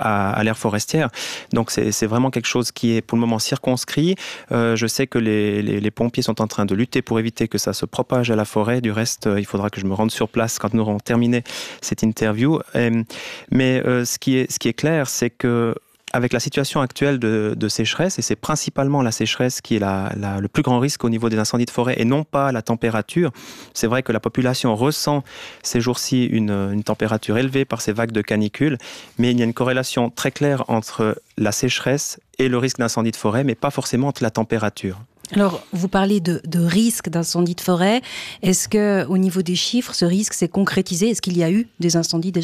à l'aire forestière. Donc c'est vraiment quelque chose qui est pour le moment circonscrit. Je sais que les pompiers sont en train de lutter pour éviter que ça se propage à la forêt. Du reste, il faudra que je me rende sur place quand nous aurons terminé cette interview. Mais ce qui est clair, c'est que avec la situation actuelle de sécheresse, et c'est principalement la sécheresse qui est le plus grand risque au niveau des incendies de forêt et non pas la température. C'est vrai que la population ressent ces jours-ci une température élevée par ces vagues de canicule, mais il y a une corrélation très claire entre la sécheresse et le risque d'incendie de forêt, mais pas forcément entre la température. Alors, vous parlez de risque d'incendie de forêt. Est-ce qu'au niveau des chiffres, ce risque s'est concrétisé ? Est-ce qu'il y a eu des incendies déjà ?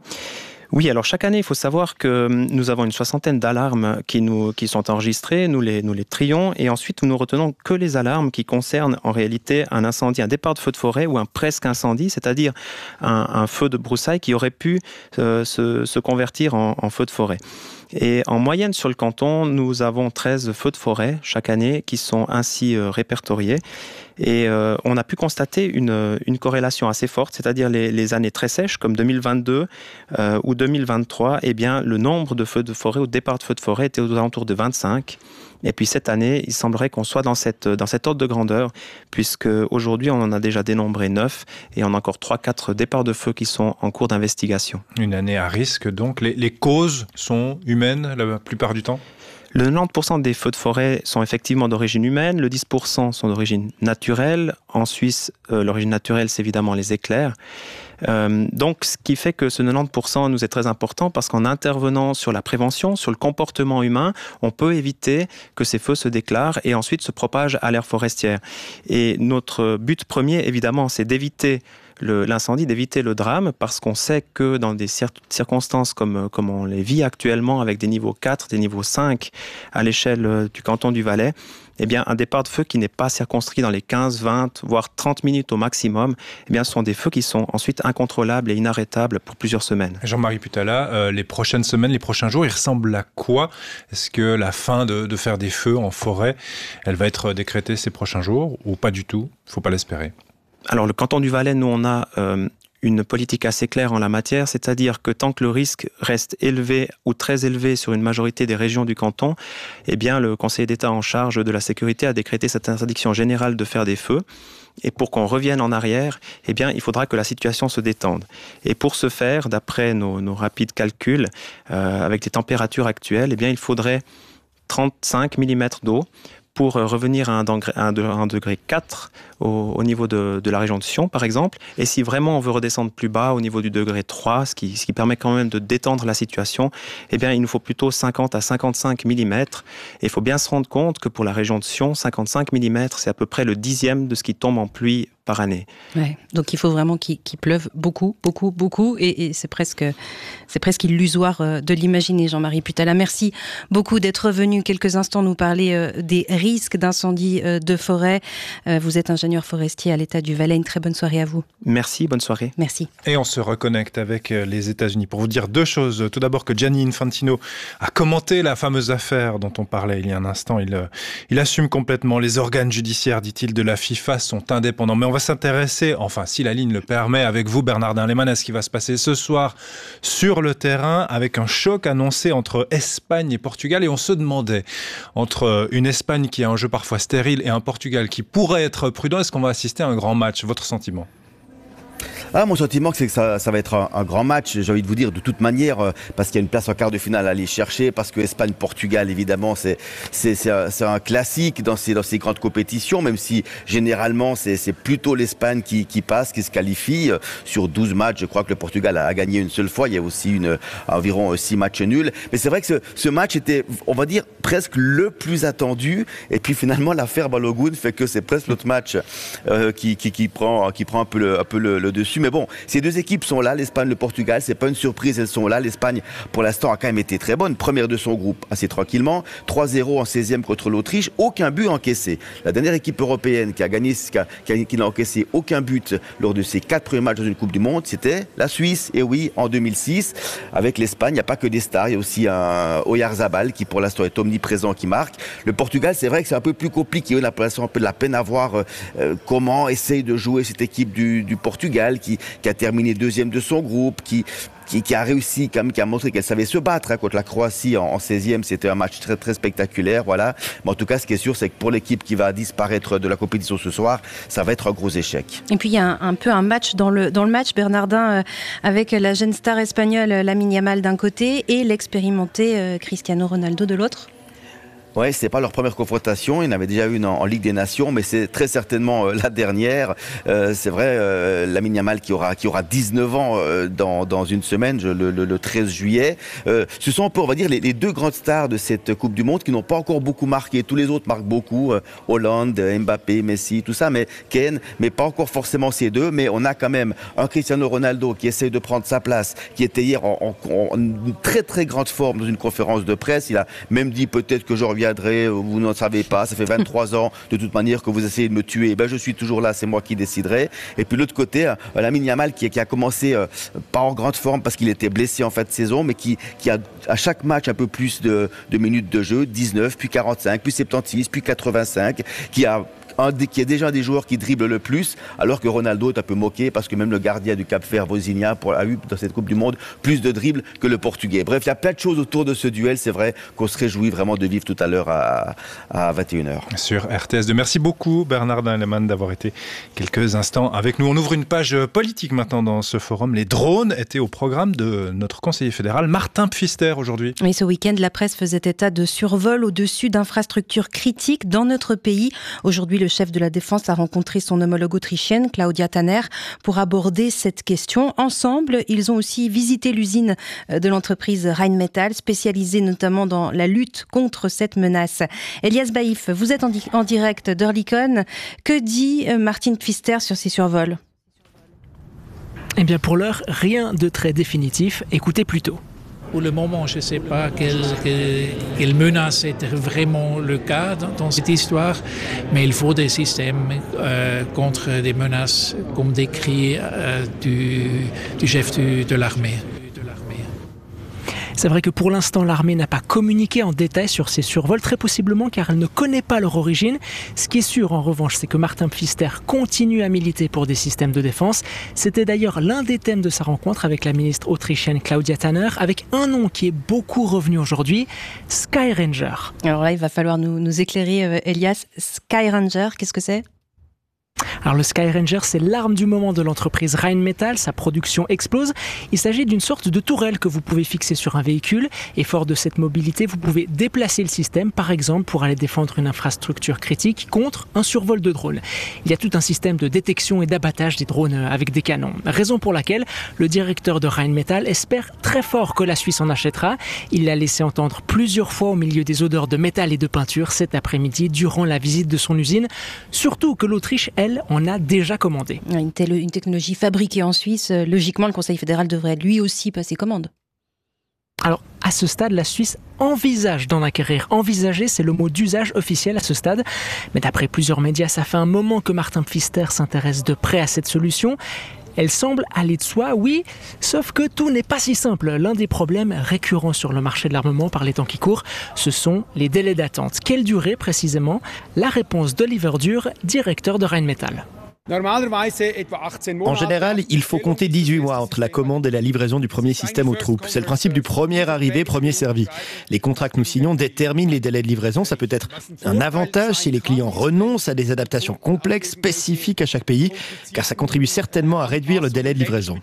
Oui, alors chaque année, il faut savoir que nous avons une 60aine d'alarmes qui sont enregistrées, nous les trions, et ensuite nous ne retenons que les alarmes qui concernent en réalité un incendie, un départ de feu de forêt ou un presque incendie, c'est-à-dire un feu de broussailles qui aurait pu se convertir en feu de forêt. Et en moyenne sur le canton, nous avons 13 feux de forêt chaque année qui sont ainsi répertoriés. Et on a pu constater une corrélation assez forte, c'est-à-dire les années très sèches comme 2022 ou 2023, eh bien, le nombre de feux de forêt ou de départ de feux de forêt était aux alentours de 25. Et puis cette année, il semblerait qu'on soit dans cet ordre de grandeur, puisque aujourd'hui on en a déjà dénombré 9 et on a encore 3-4 départs de feu qui sont en cours d'investigation. Une année à risque, donc les causes sont humaines la plupart du temps ? Le 90% des feux de forêt sont effectivement d'origine humaine, le 10% sont d'origine naturelle. En Suisse, l'origine naturelle, c'est évidemment les éclairs. Donc, ce qui fait que ce 90% nous est très important parce qu'en intervenant sur la prévention, sur le comportement humain, on peut éviter que ces feux se déclarent et ensuite se propagent à l'aire forestière. Et notre but premier, évidemment, c'est d'éviter l'incendie, d'éviter le drame, parce qu'on sait que dans des circonstances comme on les vit actuellement, avec des niveaux 4, des niveaux 5 à l'échelle du canton du Valais, eh bien, un départ de feu qui n'est pas circonscrit dans les 15, 20, voire 30 minutes au maximum, eh bien, ce sont des feux qui sont ensuite incontrôlables et inarrêtables pour plusieurs semaines. Jean-Marie Butala, les prochaines semaines, les prochains jours, ils ressemblent à quoi ? Est-ce que la fin de faire des feux en forêt, elle va être décrétée ces prochains jours ou pas du tout ? Il ne faut pas l'espérer. Alors, le canton du Valais, nous, on a une politique assez claire en la matière, c'est-à-dire que tant que le risque reste élevé ou très élevé sur une majorité des régions du canton, eh bien, le conseiller d'État en charge de la sécurité a décrété cette interdiction générale de faire des feux. Et pour qu'on revienne en arrière, eh bien, il faudra que la situation se détende. Et pour ce faire, d'après nos rapides calculs, avec les températures actuelles, eh bien, il faudrait 35 mm d'eau pour revenir à un degré 4 au niveau de la région de Sion, par exemple. Et si vraiment on veut redescendre plus bas, au niveau du degré 3, ce qui permet quand même de détendre la situation, eh bien, il nous faut plutôt 50 à 55 mm. Et il faut bien se rendre compte que pour la région de Sion, 55 mm, c'est à peu près le 10e de ce qui tombe en pluie par année. Ouais, donc il faut vraiment qu'il pleuve beaucoup, beaucoup, beaucoup, et c'est presque illusoire de l'imaginer, Jean-Marie Butala. Merci beaucoup d'être venu quelques instants nous parler des risques d'incendie de forêt. Vous êtes ingénieur forestier à l'État du Valais. Une très bonne soirée à vous. Merci, bonne soirée. Merci. Et on se reconnecte avec les États-Unis pour vous dire deux choses. Tout d'abord que Gianni Infantino a commenté la fameuse affaire dont on parlait il y a un instant. Il assume complètement. Les organes judiciaires, dit-il, de la FIFA sont indépendants. Mais on va s'intéresser, enfin si la ligne le permet, avec vous Bernardin Lehmann, à ce qui va se passer ce soir sur le terrain avec un choc annoncé entre Espagne et Portugal. Et on se demandait, entre une Espagne qui a un jeu parfois stérile et un Portugal qui pourrait être prudent, est-ce qu'on va assister à un grand match? Votre sentiment? Mon sentiment, c'est que ça va être un grand match, j'ai envie de vous dire, de toute manière, parce qu'il y a une place en quart de finale à aller chercher, parce que Espagne-Portugal, évidemment, c'est un classique dans ces grandes compétitions, même si généralement, c'est plutôt l'Espagne qui passe, qui se qualifie. Sur 12 matchs, je crois que le Portugal a gagné une seule fois. Il y a aussi environ 6 matchs nuls. Mais c'est vrai que ce match était, on va dire, presque le plus attendu. Et puis finalement, l'affaire Balogun fait que c'est presque l'autre match qui prend un peu le dessus. Mais bon, ces deux équipes sont là, l'Espagne, le Portugal, c'est pas une surprise, elles sont là. L'Espagne, pour l'instant, a quand même été très bonne, première de son groupe, assez tranquillement, 3-0 en 16e contre l'Autriche, aucun but encaissé. La dernière équipe européenne qui n'a encaissé aucun but lors de ses 4 premiers matchs dans une Coupe du Monde, c'était la Suisse, et oui, en 2006. Avec l'Espagne, il n'y a pas que des stars, il y a aussi un Oyarzabal qui pour l'instant est omniprésent, qui marque. Le Portugal, c'est vrai que c'est un peu plus compliqué, on a pour l'instant un peu de la peine à voir comment essaye de jouer cette équipe du Portugal, qui a terminé 2e de son groupe, qui a réussi, quand même, qui a montré qu'elle savait se battre contre la Croatie en 16e. C'était un match très, très spectaculaire, voilà. Mais en tout cas, ce qui est sûr, c'est que pour l'équipe qui va disparaître de la compétition ce soir, ça va être un gros échec. Et puis, il y a un peu un match dans le match, Bernardin, avec la jeune star espagnole Lamine Yamal d'un côté et l'expérimenté Cristiano Ronaldo de l'autre. Ouais, c'est pas leur première confrontation. Il y en avait déjà une en Ligue des Nations, mais c'est très certainement la dernière. C'est vrai, Lamine Yamal qui aura 19 ans dans une semaine, le 13 juillet. Ce sont un peu, on va dire, les deux grandes stars de cette Coupe du Monde qui n'ont pas encore beaucoup marqué. Tous les autres marquent beaucoup. Hollande, Mbappé, Messi, tout ça, mais Kane, mais pas encore forcément ces deux. Mais on a quand même un Cristiano Ronaldo qui essaye de prendre sa place, qui était hier en très très grande forme dans une conférence de presse. Il a même dit peut-être que je reviendrai, vous n'en savez pas, ça fait 23 ans de toute manière que vous essayez de me tuer, je suis toujours là, c'est moi qui déciderai. Et puis de l'autre côté, Lamine Yamal qui a commencé pas en grande forme parce qu'il était blessé en fin de saison, mais qui a à chaque match un peu plus de minutes de jeu, 19, puis 45, puis 76, puis 85, qui est déjà un des joueurs qui dribble le plus, alors que Ronaldo est un peu moqué parce que même le gardien du Cap-Vert, Vozinha, a eu dans cette Coupe du Monde plus de dribbles que le Portugais. Bref, il y a plein de choses autour de ce duel. C'est vrai qu'on se réjouit vraiment de vivre tout à l'heure à 21h. Sur RTS2. Merci beaucoup Bernardin Lehmann d'avoir été quelques instants avec nous. On ouvre une page politique maintenant dans ce forum. Les drones étaient au programme de notre conseiller fédéral Martin Pfister aujourd'hui. Oui, ce week-end, la presse faisait état de survols au-dessus d'infrastructures critiques dans notre pays. Aujourd'hui, le chef de la Défense a rencontré son homologue autrichienne, Claudia Tanner, pour aborder cette question. Ensemble, ils ont aussi visité l'usine de l'entreprise Rheinmetall, spécialisée notamment dans la lutte contre cette menace. Elias Baïf, vous êtes en direct d'Oerlikon. Que dit Martin Pfister sur ces survols ? Eh bien, pour l'heure, rien de très définitif. Écoutez plutôt. Pour le moment, je ne sais pas quelle menace est vraiment le cas dans cette histoire, mais il faut des systèmes contre des menaces comme décrit du chef de l'armée. C'est vrai que pour l'instant, l'armée n'a pas communiqué en détail sur ces survols, très possiblement car elle ne connaît pas leur origine. Ce qui est sûr, en revanche, c'est que Martin Pfister continue à militer pour des systèmes de défense. C'était d'ailleurs l'un des thèmes de sa rencontre avec la ministre autrichienne Claudia Tanner, avec un nom qui est beaucoup revenu aujourd'hui, Skyranger. Alors là, il va falloir nous éclairer, Elias. Skyranger, qu'est-ce que c'est ? Alors le Skyranger, c'est l'arme du moment de l'entreprise Rheinmetall, sa production explose. Il s'agit d'une sorte de tourelle que vous pouvez fixer sur un véhicule et fort de cette mobilité, vous pouvez déplacer le système, par exemple pour aller défendre une infrastructure critique contre un survol de drone. Il y a tout un système de détection et d'abattage des drones avec des canons. Raison pour laquelle le directeur de Rheinmetall espère très fort que la Suisse en achètera. Il l'a laissé entendre plusieurs fois au milieu des odeurs de métal et de peinture cet après-midi durant la visite de son usine. Surtout que l'Autriche, elle, en a déjà commandé. Une technologie fabriquée en Suisse, logiquement, le Conseil fédéral devrait lui aussi passer commande. Alors, à ce stade, la Suisse envisage d'en acquérir. Envisager, c'est le mot d'usage officiel à ce stade. Mais d'après plusieurs médias, ça fait un moment que Martin Pfister s'intéresse de près à cette solution. Elle semble aller de soi, oui, sauf que tout n'est pas si simple. L'un des problèmes récurrents sur le marché de l'armement par les temps qui courent, ce sont les délais d'attente. Quelle durée précisément ? La réponse d'Oliver Dürr, directeur de Rheinmetall. En général, il faut compter 18 mois entre la commande et la livraison du premier système aux troupes. C'est le principe du premier arrivé, premier servi. Les contrats que nous signons déterminent les délais de livraison. Ça peut être un avantage si les clients renoncent à des adaptations complexes, spécifiques à chaque pays, car ça contribue certainement à réduire le délai de livraison.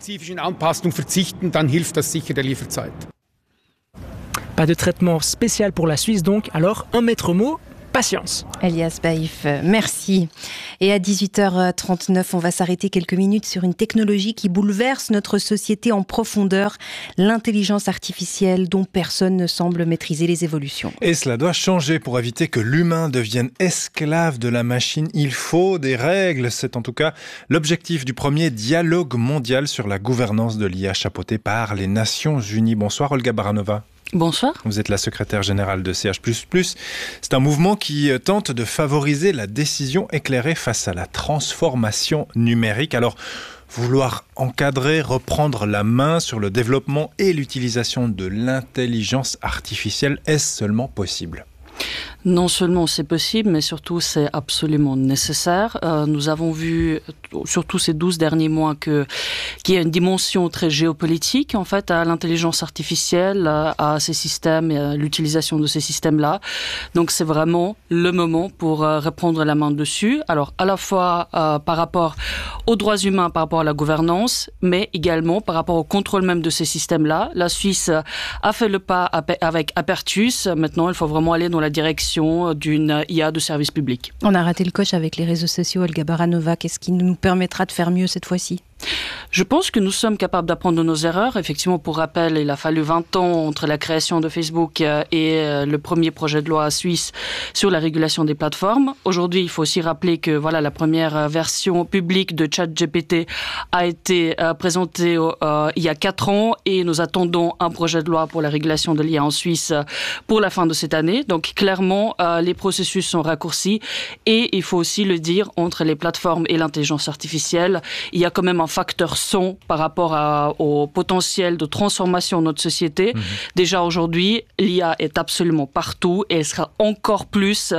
Pas de traitement spécial pour la Suisse donc, alors un maître mot, patience. Elias Baïf, merci. Et à 18h39, on va s'arrêter quelques minutes sur une technologie qui bouleverse notre société en profondeur, l'intelligence artificielle dont personne ne semble maîtriser les évolutions. Et cela doit changer pour éviter que l'humain devienne esclave de la machine. Il faut des règles. C'est en tout cas l'objectif du premier dialogue mondial sur la gouvernance de l'IA chapeauté par les Nations Unies. Bonsoir Olga Baranova. Bonsoir. Vous êtes la secrétaire générale de CH++. C'est un mouvement qui tente de favoriser la décision éclairée face à la transformation numérique. Alors, vouloir encadrer, reprendre la main sur le développement et l'utilisation de l'intelligence artificielle, est-ce seulement possible ? Non seulement c'est possible, mais surtout c'est absolument nécessaire. Nous avons vu, surtout ces 12 derniers mois, qu'il y a une dimension très géopolitique en fait à l'intelligence artificielle, à ces systèmes et à l'utilisation de ces systèmes-là. Donc c'est vraiment le moment pour reprendre la main dessus. Alors à la fois par rapport aux droits humains, par rapport à la gouvernance, mais également par rapport au contrôle même de ces systèmes-là. La Suisse a fait le pas avec Apertus. Maintenant, il faut vraiment aller dans la direction d'une IA de service public. On a raté le coche avec les réseaux sociaux, Olga Baranova. Qu'est-ce qui nous permettra de faire mieux cette fois-ci ? Je pense que nous sommes capables d'apprendre de nos erreurs. Effectivement, pour rappel, il a fallu 20 ans entre la création de Facebook et le premier projet de loi suisse sur la régulation des plateformes. Aujourd'hui, il faut aussi rappeler que voilà, la première version publique de ChatGPT a été présentée il y a 4 ans et nous attendons un projet de loi pour la régulation de l'IA en Suisse pour la fin de cette année. Donc clairement, les processus sont raccourcis et il faut aussi le dire, entre les plateformes et l'intelligence artificielle, il y a quand même un facteur son par rapport au potentiel de transformation de notre société. Déjà aujourd'hui, l'IA est absolument partout et elle sera encore plus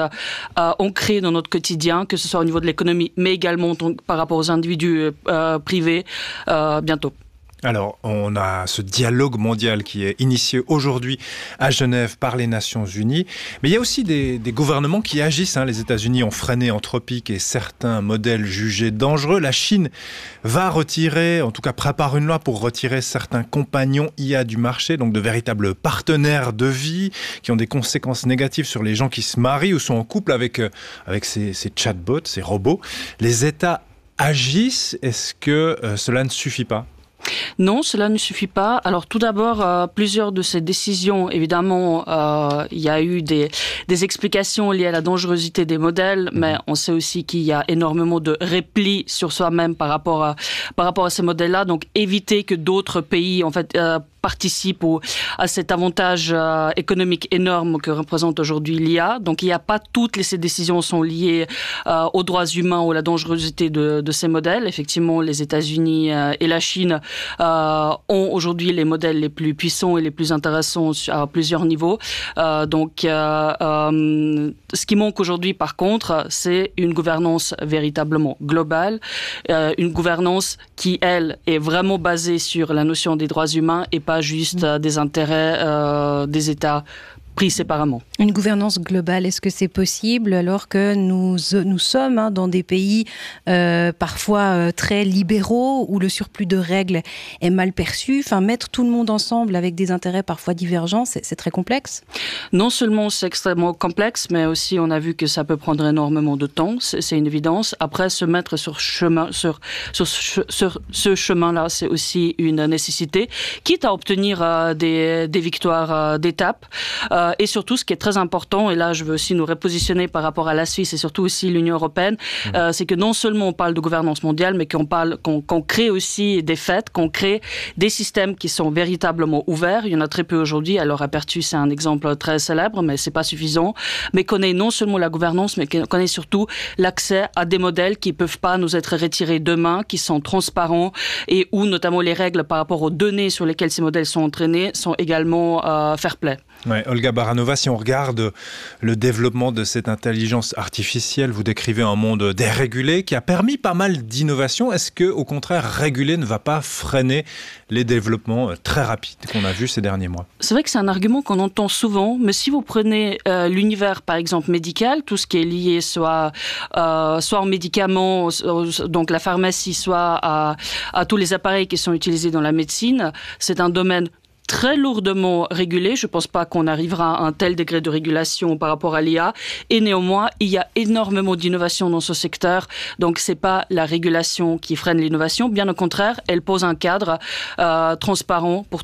ancrée dans notre quotidien, que ce soit au niveau de l'économie, mais également par rapport aux individus privés bientôt. Alors, on a ce dialogue mondial qui est initié aujourd'hui à Genève par les Nations Unies. Mais il y a aussi des gouvernements qui agissent. Les États-Unis ont freiné Anthropic et certains modèles jugés dangereux. La Chine va retirer, en tout cas prépare une loi pour retirer certains compagnons IA du marché, donc de véritables partenaires de vie qui ont des conséquences négatives sur les gens qui se marient ou sont en couple avec ces chatbots, ces robots. Les États agissent. Est-ce que cela ne suffit pas ? Non, cela ne suffit pas. Alors tout d'abord, plusieurs de ces décisions, évidemment, il y a eu des explications liées à la dangerosité des modèles, mais on sait aussi qu'il y a énormément de repli sur soi-même par rapport à ces modèles-là. Donc éviter que d'autres pays, en fait, participent à cet avantage économique énorme que représente aujourd'hui l'IA. Donc il n'y a pas toutes ces décisions sont liées aux droits humains ou à la dangerosité de ces modèles. Effectivement, les États-Unis et la Chine ont aujourd'hui les modèles les plus puissants et les plus intéressants à plusieurs niveaux. Donc ce qui manque aujourd'hui, par contre, c'est une gouvernance véritablement globale, une gouvernance qui, elle, est vraiment basée sur la notion des droits humains et pas juste des intérêts des États pris séparément. Une gouvernance globale, est-ce que c'est possible alors que nous sommes dans des pays parfois très libéraux où le surplus de règles est mal perçu? Enfin, mettre tout le monde ensemble avec des intérêts parfois divergents, c'est très complexe. Non seulement c'est extrêmement complexe, mais aussi on a vu que ça peut prendre énormément de temps, c'est une évidence. Après, se mettre sur ce chemin-là, c'est aussi une nécessité, quitte à obtenir des victoires d'étape. Et surtout, ce qui est très important, et là je veux aussi nous repositionner par rapport à la Suisse et surtout aussi l'Union européenne, c'est que non seulement on parle de gouvernance mondiale, mais qu'on crée aussi des faits, qu'on crée des systèmes qui sont véritablement ouverts. Il y en a très peu aujourd'hui. Alors Apertus, c'est un exemple très célèbre, mais c'est pas suffisant. Mais qu'on ait non seulement la gouvernance, mais qu'on ait surtout l'accès à des modèles qui peuvent pas nous être retirés demain, qui sont transparents et où notamment les règles par rapport aux données sur lesquelles ces modèles sont entraînés sont également fair play. Ouais, Olga Monica Baranova, si on regarde le développement de cette intelligence artificielle, vous décrivez un monde dérégulé qui a permis pas mal d'innovations. Est-ce que, au contraire, réguler ne va pas freiner les développements très rapides qu'on a vus ces derniers mois? C'est vrai que c'est un argument qu'on entend souvent, mais si vous prenez l'univers, par exemple, médical, tout ce qui est lié soit en médicaments, donc la pharmacie, soit à tous les appareils qui sont utilisés dans la médecine, c'est un domaine très lourdement régulé. Je ne pense pas qu'on arrivera à un tel degré de régulation par rapport à l'IA. Et néanmoins, il y a énormément d'innovation dans ce secteur. Donc, ce n'est pas la régulation qui freine l'innovation. Bien au contraire, elle pose un cadre transparent pour